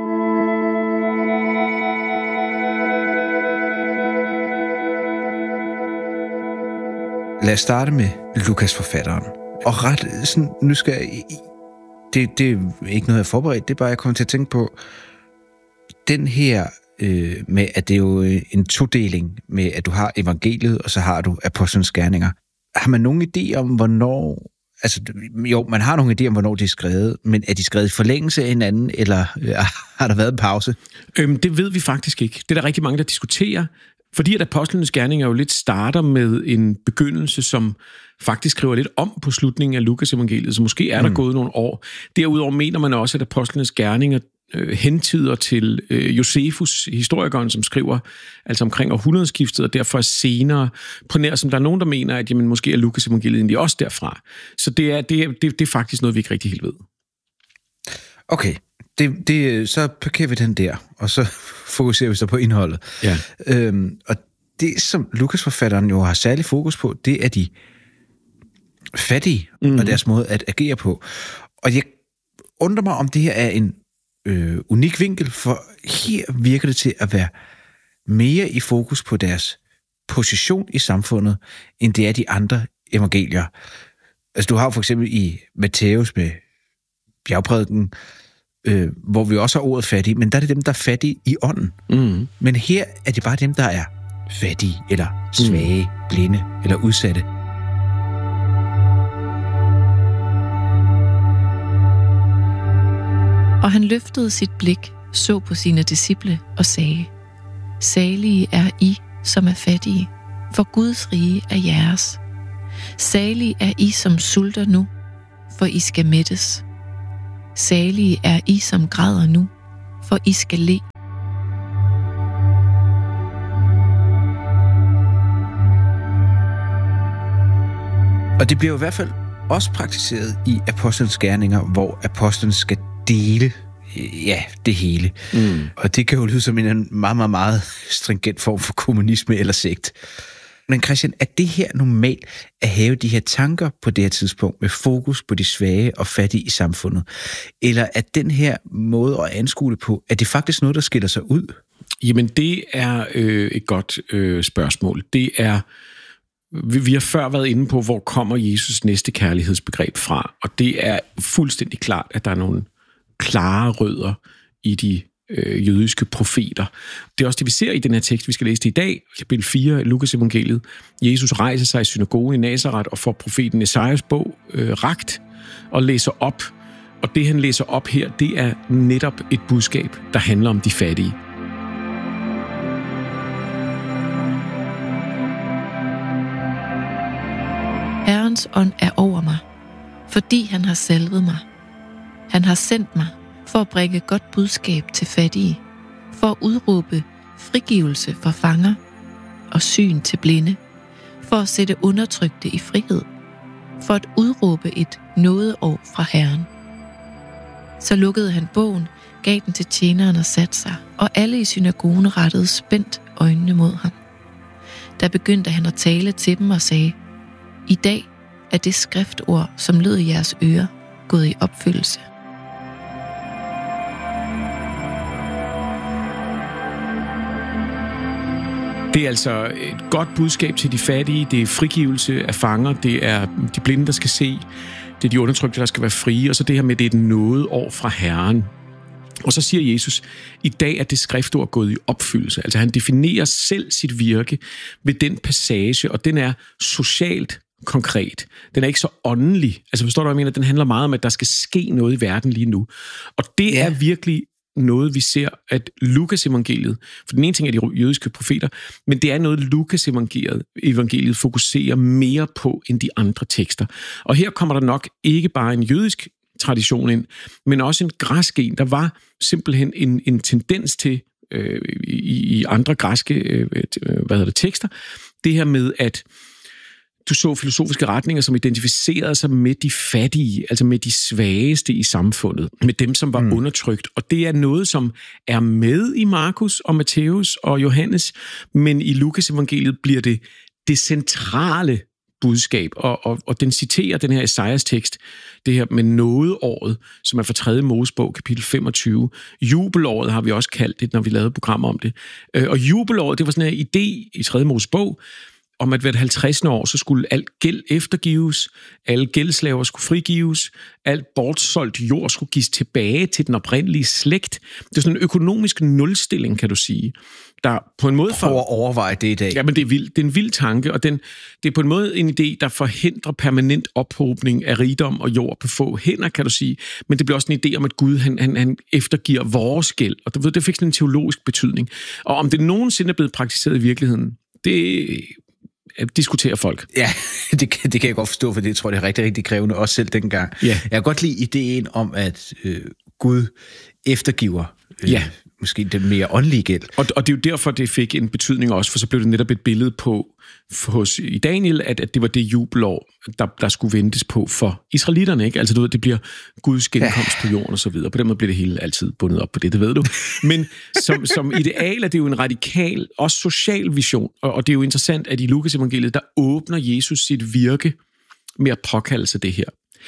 Lad os starte med Lukas forfatteren. Og ret sådan, nu skal jeg, det, det er ikke noget, jeg har forberedt, det er bare, jeg kommer til at tænke på, den her øh, med, at det er jo en todeling med, at du har evangeliet, og så har du apostlenes gerninger. Har man nogen idé om, hvornår, altså jo, man har nogle idé om, hvornår de er skrevet, men er de skrevet i forlængelse af hinanden, eller øh, har der været en pause? Øhm, det ved vi faktisk ikke. Det er der rigtig mange, der diskuterer. Fordi at apostlenes gerninger jo lidt starter med en begyndelse, som faktisk skriver lidt om på slutningen af Lukas evangeliet, så måske er der mm. gået nogle år. Derudover mener man også, at apostlenes gerninger øh, hentyder til øh, Josefus, historikeren, som skriver altså omkring århundredeskiftet, og derfor senere på nær, som der er nogen, der mener, at jamen, måske er Lukas evangeliet egentlig også derfra. Så det er, det, er, det, det er faktisk noget, vi ikke rigtig helt ved. Okay. Det, det, så parkerer vi den der, og så fokuserer vi så på indholdet. Ja. Øhm, og det, som Lukas-forfatteren jo har særlig fokus på, det er de fattige mm. og deres måde at agere på. Og jeg undrer mig, om det her er en øh, unik vinkel, for her virker det til at være mere i fokus på deres position i samfundet, end det er de andre evangelier. Altså, du har for eksempel i Matthæus med bjergprædiken, Øh, hvor vi også har ordet fattige, men der er det dem, der er fattige i ånden. Mm. Men her er det bare dem, der er fattige, eller svage, mm. blinde, eller udsatte. Og han løftede sit blik, så på sine disciple og sagde, salige er I, som er fattige, for Guds rige er jeres. Salige er I, som sulter nu, for I skal mættes. Salige er I, som græder nu, for I skal le. Og det bliver jo i hvert fald også praktiseret i apostlenes gerninger, hvor apostlen skal dele ja, det hele. Mm. Og det kan jo lyde som en meget, meget, meget stringent form for kommunisme eller sekt. Men Christian, er det her normalt at have de her tanker på det her tidspunkt med fokus på de svage og fattige i samfundet? Eller er den her måde at anskue det på, er det faktisk noget, der skiller sig ud? Jamen, det er øh, et godt øh, spørgsmål. Det er, vi, vi har før været inde på, hvor kommer Jesus næste kærlighedsbegreb fra? Og det er fuldstændig klart, at der er nogle klare rødder i de øh, jødiske profeter. Det er også det, vi ser i den her tekst, vi skal læse det i dag, kapitel fire i Lukas evangeliet. Jesus rejser sig i synagogen i Nazaret og får profeten Esajas bog øh, rakt og læser op. Og det, han læser op her, det er netop et budskab, der handler om de fattige. Herrens ånd er over mig, fordi han har salvet mig. Han har sendt mig for at bringe godt budskab til fattige, for at udråbe frigivelse for fanger og syn til blinde, for at sætte undertrykte i frihed, for at udråbe et nådeår fra Herren. Så lukkede han bogen, gav den til tjeneren og satte sig, og alle i synagogen rettede spændt øjnene mod ham. Der begyndte han at tale til dem og sagde, i dag er det skriftord, som lød i jeres ører, gået i opfyldelse. Det er altså et godt budskab til de fattige, det er frigivelse af fanger, det er de blinde, der skal se, det er de undertrykte, der skal være frie, og så det her med, det er et nådeår fra Herren. Og så siger Jesus, i dag er det skriftord gået i opfyldelse. Altså han definerer selv sit virke ved den passage, og den er socialt konkret. Den er ikke så åndelig. Altså forstår du, hvad jeg mener? Den handler meget om, at der skal ske noget i verden lige nu. Og det er virkelig noget, vi ser, at Lukas evangeliet, for den ene ting er de jødiske profeter, men det er noget, Lukas evangeliet, evangeliet fokuserer mere på end de andre tekster. Og her kommer der nok ikke bare en jødisk tradition ind, men også en græsk en. Der var simpelthen en, en tendens til øh, i, i andre græske øh, hvad hedder det, tekster, det her med, at du så filosofiske retninger, som identificerede sig med de fattige, altså med de svageste i samfundet, med dem, som var mm. undertrykt. Og det er noget, som er med i Markus og Matthæus og Johannes, men i Lukas evangeliet bliver det det centrale budskab, og, og, og den citerer den her Esajas tekst, det her med nådeåret, som er fra tredje Mosebog, kapitel femogtyve. Jubelåret har vi også kaldt det, når vi lavede program om det. Og jubelåret, det var sådan en idé i tredje Mosebog, om at hvert halvtredsende år, så skulle alt gæld eftergives, alle gældslaver skulle frigives, alt bortsolgt jord skulle gives tilbage til den oprindelige slægt. Det er sådan en økonomisk nulstilling, kan du sige, der på en måde... For at overveje det i dag. Ja, men det er, vild, det er en vild tanke, og den, det er på en måde en idé, der forhindrer permanent ophobning af rigdom og jord på få hænder, kan du sige. Men det bliver også en idé om, at Gud han, han, han eftergiver vores gæld, og du ved, det fik sådan en teologisk betydning. Og om det nogensinde er blevet praktiseret i virkeligheden, det diskuterer folk. Ja, det kan, det kan jeg godt forstå, for det tror jeg, det er rigtig, rigtig krævende, også selv dengang. Ja. Jeg kan godt lide ideen om, at øh, Gud eftergiver øh, ja. måske den mere åndelige gæld. Og, og det er jo derfor, det fik en betydning også, for så blev det netop et billede på hos, i Daniel, at, at det var det jubelår, der, der skulle ventes på for israelitterne, ikke? Altså, du ved, det bliver Guds genkomst ja. på jorden og så videre. På den måde bliver det hele altid bundet op på det, det ved du. Men som, som ideal er det jo en radikal, også social vision, og, og det er jo interessant, at i Lukas evangeliet, der åbner Jesus sit virke med at påkalde sig det her.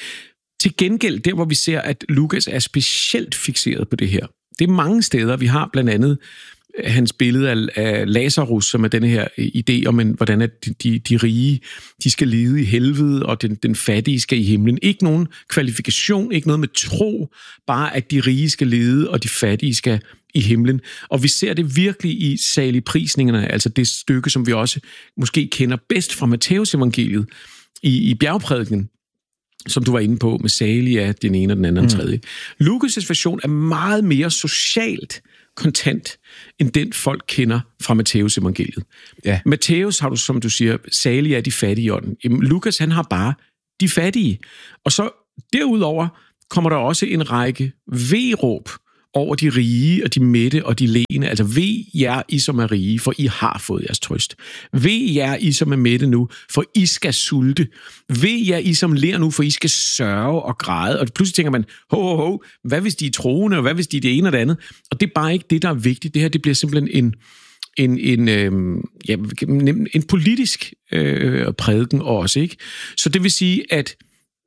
Til gengæld, der hvor vi ser, at Lukas er specielt fikseret på det her, det er mange steder. Vi har blandt andet hans billede af, af Lazarus, som er denne her idé om, en, hvordan at de, de, de rige de skal lide i helvede, og den, den fattige skal i himlen. Ikke nogen kvalifikation, ikke noget med tro, bare at de rige skal lide, og de fattige skal i himlen. Og vi ser det virkelig i saligprisningerne, altså det stykke, som vi også måske kender bedst fra Matthæus evangeliet i, i bjergprædiken, som du var inde på, med salig af den ene og den anden og den tredje. Mm. Lukas' version er meget mere socialt kontant, end den folk kender fra Matthæus evangeliet. Ja. Matthæus har du, som du siger, salig af de fattige i ånden. Jamen, Lukas, han har bare de fattige. Og så derudover kommer der også en række ve-råb over de rige og de mætte og de lene. Altså, ve jer, I som er rige, for I har fået jeres trøst. Ve jer, I som er mætte nu, for I skal sulte. Ve jer, I som ler nu, for I skal sørge og græde. Og pludselig tænker man, ho, ho, ho, hvad hvis de er troende, og hvad hvis de er det ene og det andet? Og det er bare ikke det, der er vigtigt. Det her, det bliver simpelthen en, en, en, øh, ja, en politisk øh, prædiken også, ikke? Så det vil sige, at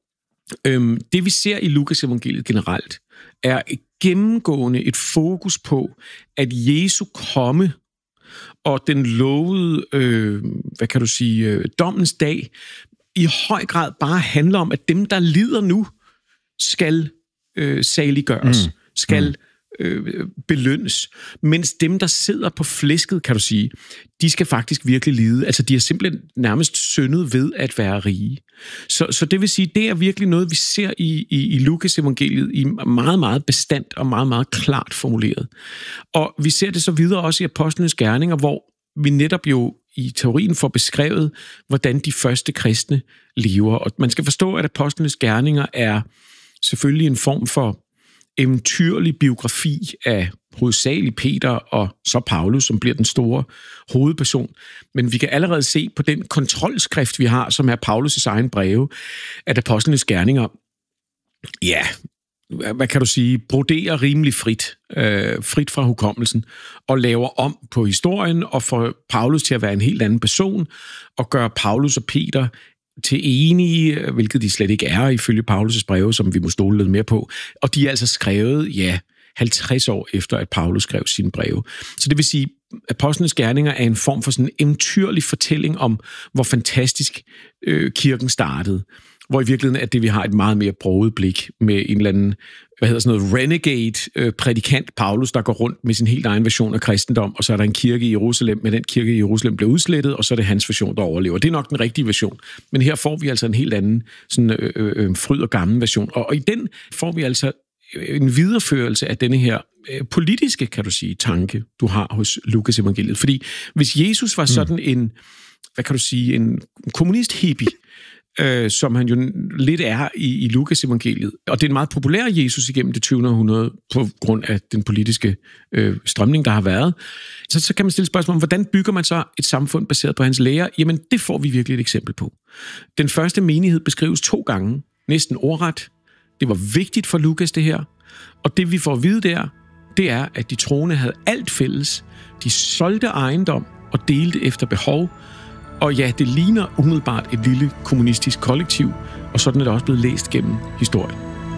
øh, det, vi ser i Lukas evangeliet generelt, er gennemgående et fokus på, at Jesu komme og den lovede, øh, hvad kan du sige, øh, dommens dag, i høj grad bare handler om, at dem, der lider nu, skal øh, saliggøres, mm. skal øh, belønnes, mens dem, der sidder på flæsket, kan du sige, de skal faktisk virkelig lide. Altså, de er simpelthen nærmest syndet ved at være rige. Så, så det vil sige, det er virkelig noget, vi ser i, i, i Lukas evangeliet, i meget, meget bestandt og meget, meget klart formuleret. Og vi ser det så videre også i apostlenes gerninger, hvor vi netop jo i teorien får beskrevet, hvordan de første kristne lever. Og man skal forstå, at apostlenes gerninger er selvfølgelig en form for eventyrlig biografi af hovedsageligt Peter og så Paulus, som bliver den store hovedperson. Men vi kan allerede se på den kontrolskrift, vi har, som er Paulus' egen breve, at apostlenes gerninger, ja, hvad kan du sige, broderer rimelig frit, øh, frit fra hukommelsen, og laver om på historien, og får Paulus til at være en helt anden person, og gør Paulus og Peter til enige, hvilket de slet ikke er, ifølge Paulus' breve, som vi må stole lidt mere på. Og de er altså skrevet, ja, halvtreds år efter, at Paulus skrev sine breve. Så det vil sige, at apostlenes gerninger er en form for sådan en eventyrlig fortælling om, hvor fantastisk øh, kirken startede. Hvor i virkeligheden er det, vi har et meget mere broget blik med en eller anden, hvad hedder sådan noget, renegade-prædikant øh, Paulus, der går rundt med sin helt egen version af kristendom, og så er der en kirke i Jerusalem, men den kirke i Jerusalem bliver udslettet, og så er det hans version, der overlever. Det er nok den rigtige version. Men her får vi altså en helt anden sådan, øh, øh, fryd og gammel version. Og, og i den får vi altså en videreførelse af denne her øh, politiske, kan du sige, tanke, du har hos Lukas evangeliet. Fordi hvis Jesus var sådan mm. en, hvad kan du sige, en kommunist-hippie, øh, som han jo lidt er i, i Lukas evangeliet, og det er en meget populær Jesus igennem det tyvende århundrede på grund af den politiske øh, strømning, der har været, så, så kan man stille spørgsmål om, hvordan bygger man så et samfund baseret på hans lære? Jamen, det får vi virkelig et eksempel på. Den første menighed beskrives to gange, næsten ordret. Det var vigtigt for Lukas, det her. Og det, vi får at vide der, det er, at de troende havde alt fælles. De solgte ejendom og delte efter behov. Og ja, det ligner umiddelbart et lille kommunistisk kollektiv, og sådan er det også blevet læst gennem historien.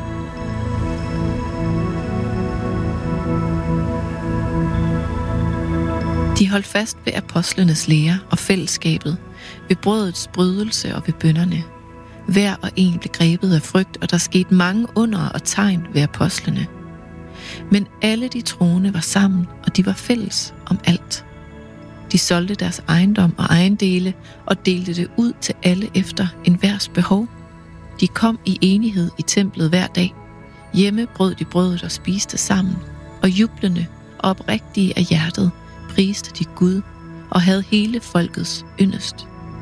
De holdt fast ved apostlenes lære og fællesskabet, ved brødets brydelse og ved bønnerne. Hver og en blev grebet af frygt, og der skete mange under og tegn ved apostlene. Men alle de troende var sammen, og de var fælles om alt. De solgte deres ejendom og ejendele og delte det ud til alle efter enhvers behov. De kom i enighed i templet hver dag. Hjemme brød de brødet og spiste sammen, og jublende og oprigtige af hjertet priste de Gud og havde hele folkets yndest.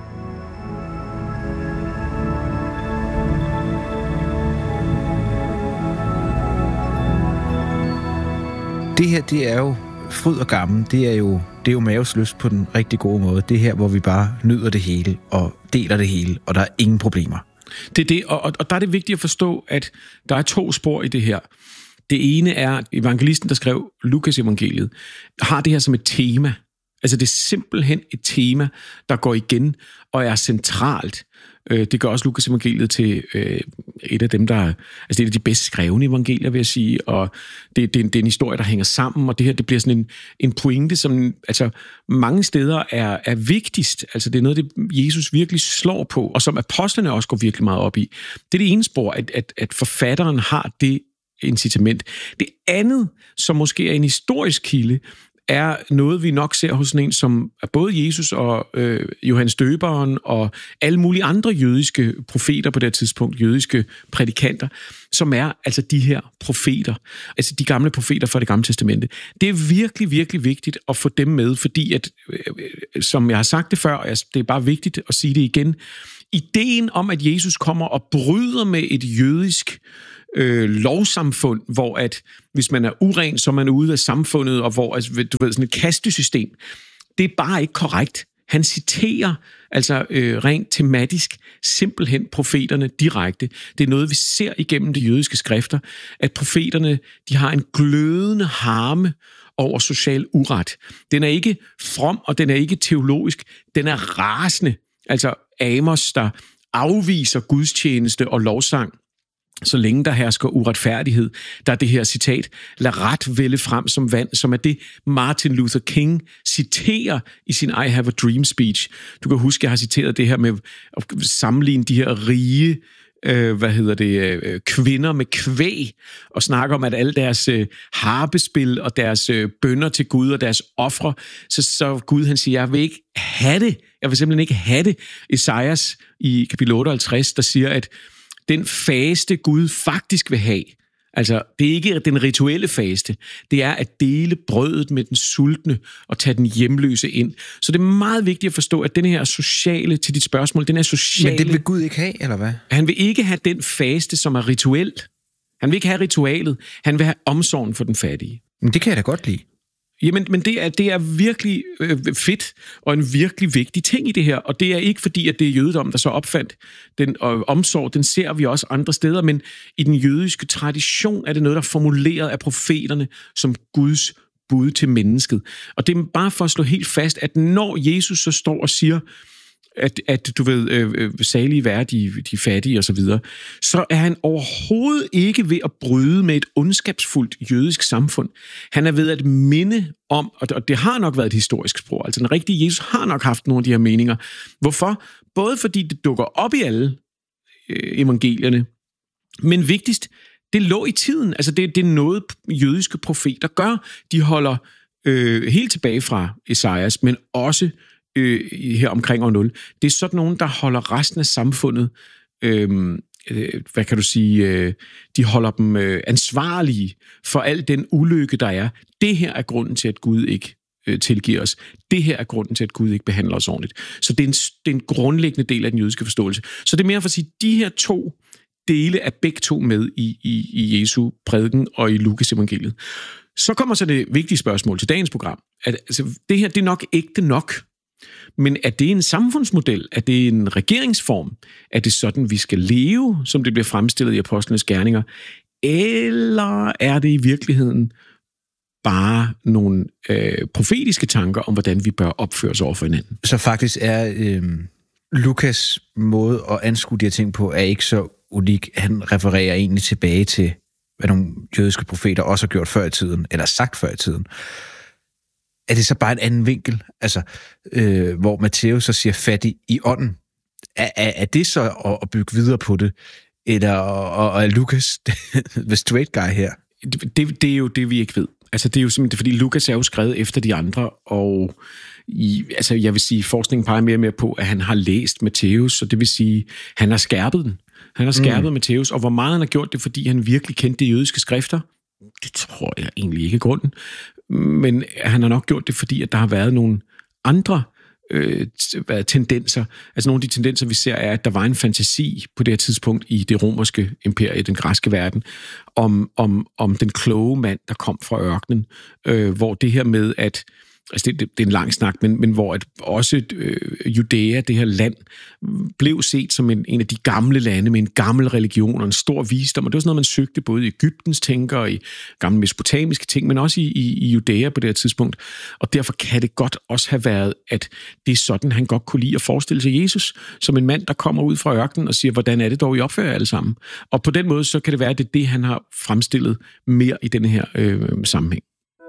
Det her, det er jo fryd og gammel. Det er jo, det er jo maves lyst på den rigtig gode måde. Det er her, hvor vi bare nyder det hele og deler det hele, og der er ingen problemer. Det er det, og, og der er det vigtigt at forstå, at der er to spor i det her. Det ene er, at evangelisten, der skrev Lukas evangeliet, har det her som et tema. Altså det er simpelthen et tema, der går igen og er centralt. Det gør også Lukas evangeliet til øh, et af dem, der... Altså det er et af de bedst skrevne evangelier, vil jeg sige, og det, det, er en, det er en historie, der hænger sammen, og det her, det bliver sådan en, en pointe, som altså mange steder er, er vigtigst. Altså det er noget, det Jesus virkelig slår på, og som apostlene også går virkelig meget op i. Det er det ene spor, at, at, at forfatteren har det incitament. Det andet, som måske er en historisk kilde, er noget, vi nok ser hos sådan en som både Jesus og øh, Johannes Døberen og alle mulige andre jødiske profeter på det tidspunkt, jødiske prædikanter, som er altså de her profeter, altså de gamle profeter fra det gamle testamente. Det er virkelig, virkelig vigtigt at få dem med, fordi at, øh, som jeg har sagt det før, og det er bare vigtigt at sige det igen, ideen om, at Jesus kommer og bryder med et jødisk øh, lovsamfund, hvor at hvis man er uren, så er man ude af samfundet, og hvor altså, du ved, sådan et kastesystem, det er bare ikke korrekt. Han citerer altså øh, rent tematisk simpelthen profeterne direkte. Det er noget, vi ser igennem de jødiske skrifter, at profeterne de har en glødende harme over social uret. Den er ikke from, og den er ikke teologisk. Den er rasende. Altså Amos, der afviser gudstjeneste og lovsang, så længe der hersker uretfærdighed. Der er det her citat, lad ret vælge frem som vand, som er det Martin Luther King citerer i sin I Have a Dream speech. Du kan huske, jeg har citeret det her med at sammenligne de her rige øh, hvad hedder det, øh, kvinder med kvæg, og snakker om, at alle deres øh, harpespil og deres øh, bønner til Gud og deres ofre, så, så Gud han siger, jeg vil ikke have det. Jeg vil simpelthen ikke have det. Esajas i kapitel otteoghalvtreds, der siger, at den faste Gud faktisk vil have, altså det er ikke den rituelle faste, det er at dele brødet med den sultne og tage den hjemløse ind. Så det er meget vigtigt at forstå, at den her sociale, til dit spørgsmål, den her sociale... Men det vil Gud ikke have, eller hvad? Han vil ikke have den faste, som er rituel. Han vil ikke have ritualet. Han vil have omsorgen for den fattige. Men det kan jeg da godt lide. Jamen, men det er, det er virkelig øh, fedt og en virkelig vigtig ting i det her, og det er ikke fordi, at det er jødedom, der så opfandt den og omsorg, den ser vi også andre steder, men i den jødiske tradition er det noget, der er formuleret af profeterne som Guds bud til mennesket. Og det er bare for at slå helt fast, at når Jesus så står og siger, at, at du ved, øh, salige være de, de fattige og så videre, så er han overhovedet ikke ved at bryde med et ondskabsfuldt jødisk samfund. Han er ved at minde om, og det har nok været et historisk spor, altså den rigtige Jesus har nok haft nogle af de her meninger. Hvorfor? Både fordi det dukker op i alle øh, evangelierne, men vigtigst, det lå i tiden. Altså det, det er noget, jødiske profeter gør. De holder øh, helt tilbage fra Esajas, men også Øh, her omkring år nul. Det er sådan nogen, der holder resten af samfundet, øh, øh, hvad kan du sige, øh, de holder dem øh, ansvarlige for al den ulykke, der er. Det her er grunden til, at Gud ikke øh, tilgiver os. Det her er grunden til, at Gud ikke behandler os ordentligt. Så det er en, det er en grundlæggende del af den jødiske forståelse. Så det er mere for at sige, de her to dele er begge to med i, i, i Jesu prædiken og i Lukas evangeliet. Så kommer så det vigtige spørgsmål til dagens program. At, altså, det her, det er nok ægte nok. Men er det en samfundsmodel? Er det en regeringsform? Er det sådan, vi skal leve, som det bliver fremstillet i apostlenes gerninger? Eller er det i virkeligheden bare nogle øh, profetiske tanker om, hvordan vi bør opføre os over for hinanden? Så faktisk er øh, Lukas måde at anskue de her ting på, er ikke så unik. Han refererer egentlig tilbage til, hvad nogle jødiske profeter også har gjort før i tiden, eller sagt før i tiden. Er det så bare en anden vinkel, altså, øh, hvor Matthæus så siger fattig i ånden? Er, er, er det så at, at bygge videre på det? Eller og, og er Lukas the straight guy her? Det, det, det er jo det, vi ikke ved. Altså, det er jo simpelthen, fordi Lukas er jo skrevet efter de andre, og i, altså, jeg vil sige, forskningen peger mere og mere på, at han har læst Matthæus, så det vil sige, han har skærpet den. Han har skærpet mm. Matthæus, og hvor meget han har gjort det, fordi han virkelig kendte de jødiske skrifter, det tror jeg egentlig ikke er grunden. Men han har nok gjort det, fordi at der har været nogle andre øh, tendenser. Altså nogle af de tendenser, vi ser, er, at der var en fantasi på det her tidspunkt i det romerske imperie, i den græske verden, om, om, om den kloge mand, der kom fra ørkenen, øh, hvor det her med, at altså det, det, det er en lang snak, men, men hvor at også øh, Judæa, det her land, blev set som en, en af de gamle lande med en gammel religion og en stor visdom, og det var sådan noget, man søgte både i Egyptens tænker og i gamle mesopotamiske ting, men også i, i, i Judæa på det her tidspunkt. Og derfor kan det godt også have været, at det er sådan, han godt kunne lide at forestille sig Jesus, som en mand, der kommer ud fra ørkenen og siger, hvordan er det dog, I opfører jer alle sammen? Og på den måde, så kan det være, at det er det, han har fremstillet mere i denne her øh, sammenhæng.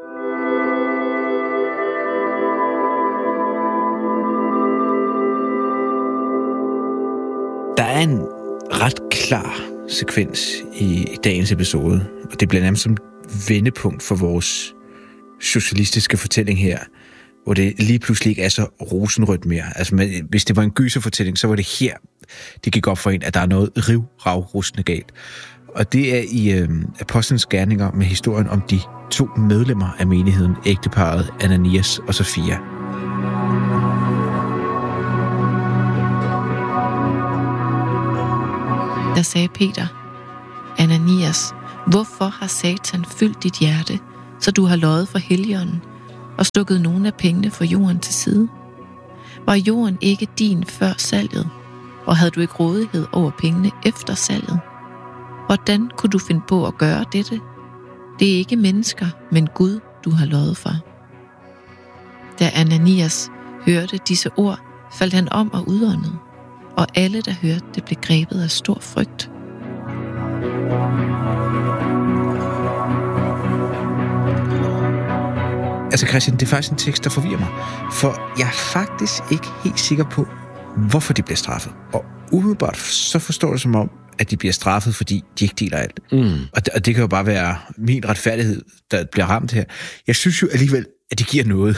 Der er en ret klar sekvens i dagens episode, og det bliver nærmest som vendepunkt for vores socialistiske fortælling her, hvor det lige pludselig ikke er så rosenrødt mere. Altså, man, hvis det var en gyserfortælling, så var det her, det gik op for en, at der er noget riv-rav-rustende galt. Og det er i øh, Apostlenes Gerninger med historien om de to medlemmer af menigheden, ægteparret Ananias og Safira. Der sagde Peter, Ananias, hvorfor har Satan fyldt dit hjerte, så du har løjet for Helligånden og stukket nogle af pengene fra jorden til side? Var jorden ikke din før salget, og havde du ikke rådighed over pengene efter salget? Hvordan kunne du finde på at gøre dette? Det er ikke mennesker, men Gud, du har løjet for. Da Ananias hørte disse ord, faldt han om og udåndede, og alle, der hørte det, blev grebet af stor frygt. Altså Christian, det er faktisk en tekst, der forvirrer mig, for jeg er faktisk ikke helt sikker på, hvorfor de bliver straffet. Og umiddelbart så forstår det som om, at de bliver straffet, fordi de ikke deler alt. Mm. Og, det, og det kan jo bare være min retfærdighed, der bliver ramt her. Jeg synes jo alligevel, at det giver noget,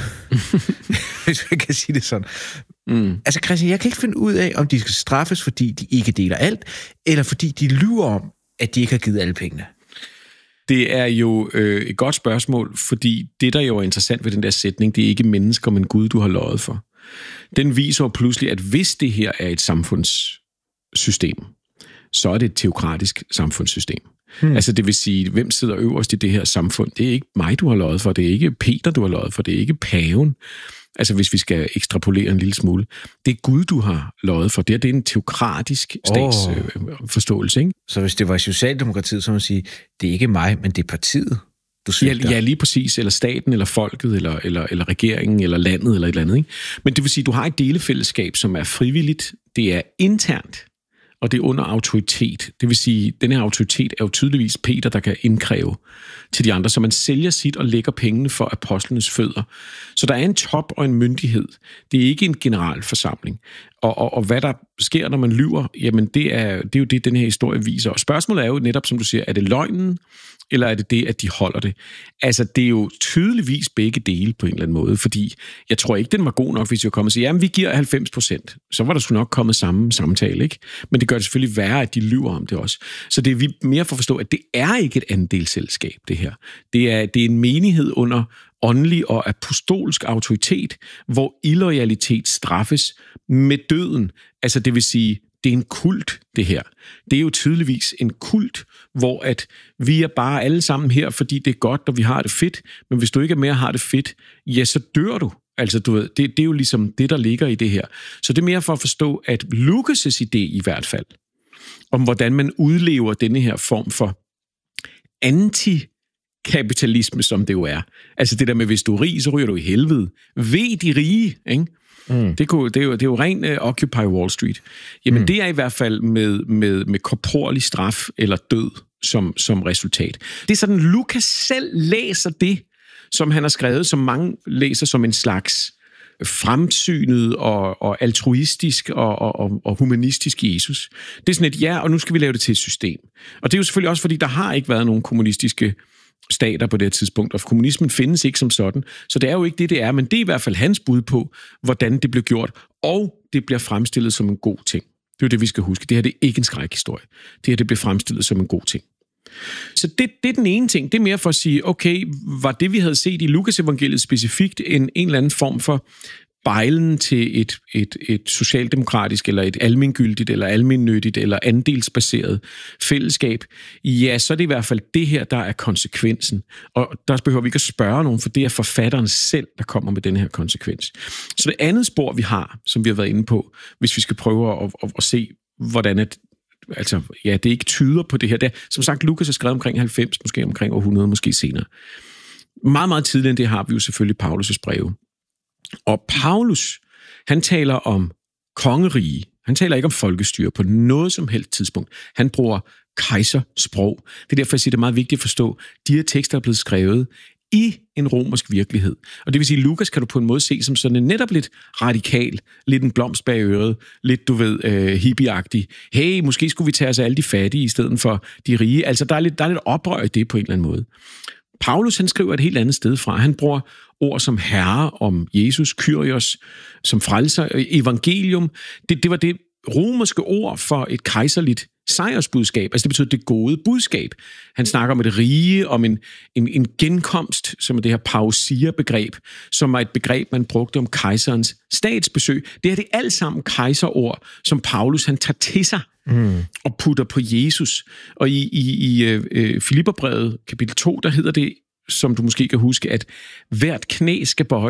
hvis man kan sige det sådan. Mm. Altså Christian, jeg kan ikke finde ud af, om de skal straffes, fordi de ikke deler alt, eller fordi de lyver om, at de ikke har givet alle pengene. Det er jo øh, et godt spørgsmål, fordi det, der jo er interessant ved den der sætning, det er ikke mennesker, men Gud, du har løjet for. Den viser jo pludselig, at hvis det her er et samfundssystem, så er det et teokratisk samfundssystem. Hmm. Altså det vil sige, hvem sidder øverst i det her samfund? Det er ikke mig, du har løjet for. Det er ikke Peter, du har løjet for. Det er ikke paven. Altså hvis vi skal ekstrapolere en lille smule. Det er Gud, du har løjet for. Det er, det er en teokratisk statsforståelse. Oh. Øh, så hvis det var Socialdemokratiet, så må man sige, det er ikke mig, men det er partiet, du svigter. Ja, ja, lige præcis. Eller staten, eller folket, eller, eller, eller regeringen, eller landet, eller et eller andet. Ikke? Men det vil sige, du har et delefællesskab, som er frivilligt. Det er internt. Og det er under autoritet. Det vil sige, at den her autoritet er jo tydeligvis Peter, der kan indkræve til de andre. Så man sælger sit og lægger pengene for apostlenes fødder. Så der er en top og en myndighed. Det er ikke en generalforsamling. Og, og, og hvad der sker, når man lyver, jamen det er, det er jo det, den her historie viser. Og spørgsmålet er jo netop, som du siger, er det løgnen, eller er det det, at de holder det? Altså, det er jo tydeligvis begge dele på en eller anden måde, fordi jeg tror ikke, den var god nok, hvis jeg kom og sige, jamen, vi giver halvfems procent. Så var der sgu nok kommet samme samtale, ikke? Men det gør det selvfølgelig værre, at de lyver om det også. Så det er vi mere for at forstå, at det er ikke et andelsselskab, det her. Det er, det er en menighed under åndelig og apostolsk autoritet, hvor illoyalitet straffes med døden. Altså, det vil sige, det er en kult, det her. Det er jo tydeligvis en kult, hvor at vi er bare alle sammen her, fordi det er godt, og vi har det fedt. Men hvis du ikke er mere har det fedt, ja, så dør du. Altså, du ved, det, det er jo ligesom det, der ligger i det her. Så det er mere for at forstå, at Lukas' idé i hvert fald, om hvordan man udlever denne her form for antikapitalisme, som det jo er. Altså det der med, hvis du er rig, så ryger du i helvede. Ved de rige, ikke? Mm. Det, kunne, det, er jo, det er jo ren uh, Occupy Wall Street. Jamen mm. det er i hvert fald med, med, med korporlig straf eller død som, som resultat. Det er sådan, Lukas selv læser det, som han har skrevet, som mange læser som en slags fremsynet og, og altruistisk og, og, og humanistisk Jesus. Det er sådan et ja, og nu skal vi lave det til et system. Og det er jo selvfølgelig også, fordi der har ikke været nogen kommunistiske stater på det her tidspunkt, og kommunismen findes ikke som sådan. Så det er jo ikke det, det er, men det er i hvert fald hans bud på, hvordan det bliver gjort, og det bliver fremstillet som en god ting. Det er jo det, vi skal huske. Det her det er ikke en skrækhistorie. Det her det bliver fremstillet som en god ting. Så det, det er den ene ting. Det er mere for at sige, okay, var det, vi havde set i Lukas evangeliet specifikt, en, en eller anden form for bejlen til et, et, et socialdemokratisk, eller et almengyldigt, eller almennyttigt, eller andelsbaseret fællesskab, ja, så er det i hvert fald det her, der er konsekvensen. Og der behøver vi ikke at spørge nogen, for det er forfatteren selv, der kommer med den her konsekvens. Så det andet spor, vi har, som vi har været inde på, hvis vi skal prøve at, at, at se, hvordan at altså, ja, det ikke tyder på det her. Det, som sagt, Lukas har skrevet omkring halvfems, måske omkring århundrede, måske senere. Meget, meget tidligere end det har vi jo selvfølgelig Paulus' breve. Og Paulus, han taler om kongerige. Han taler ikke om folkestyre på noget som helst tidspunkt. Han bruger kejsersprog. Det er derfor, jeg siger, det er meget vigtigt at forstå, de her tekster er blevet skrevet i en romersk virkelighed. Og det vil sige, at Lukas kan du på en måde se som sådan en netop lidt radikal, lidt en blomst bag øret, lidt, du ved, øh, hippieagtig. Hey, måske skulle vi tage os af alle de fattige i stedet for de rige. Altså, der er lidt, der er lidt oprør i det på en eller anden måde. Paulus, han skriver et helt andet sted fra. Han bruger ord som herre om Jesus, Kyrios, som frelser, evangelium. Det, det var det romerske ord for et kejserligt sejrsbudskab. Altså det betyder det gode budskab. Han snakker om et rige, om en, en, en genkomst, som er det her pausia-begreb, som er et begreb, man brugte om kejserens statsbesøg. Det er det alt sammen kejserord, som Paulus han tager til sig mm. og putter på Jesus. Og i, i, i øh, Filipperbrevet, kapitel to, der hedder det, som du måske kan huske, at hvert knæ skal bøje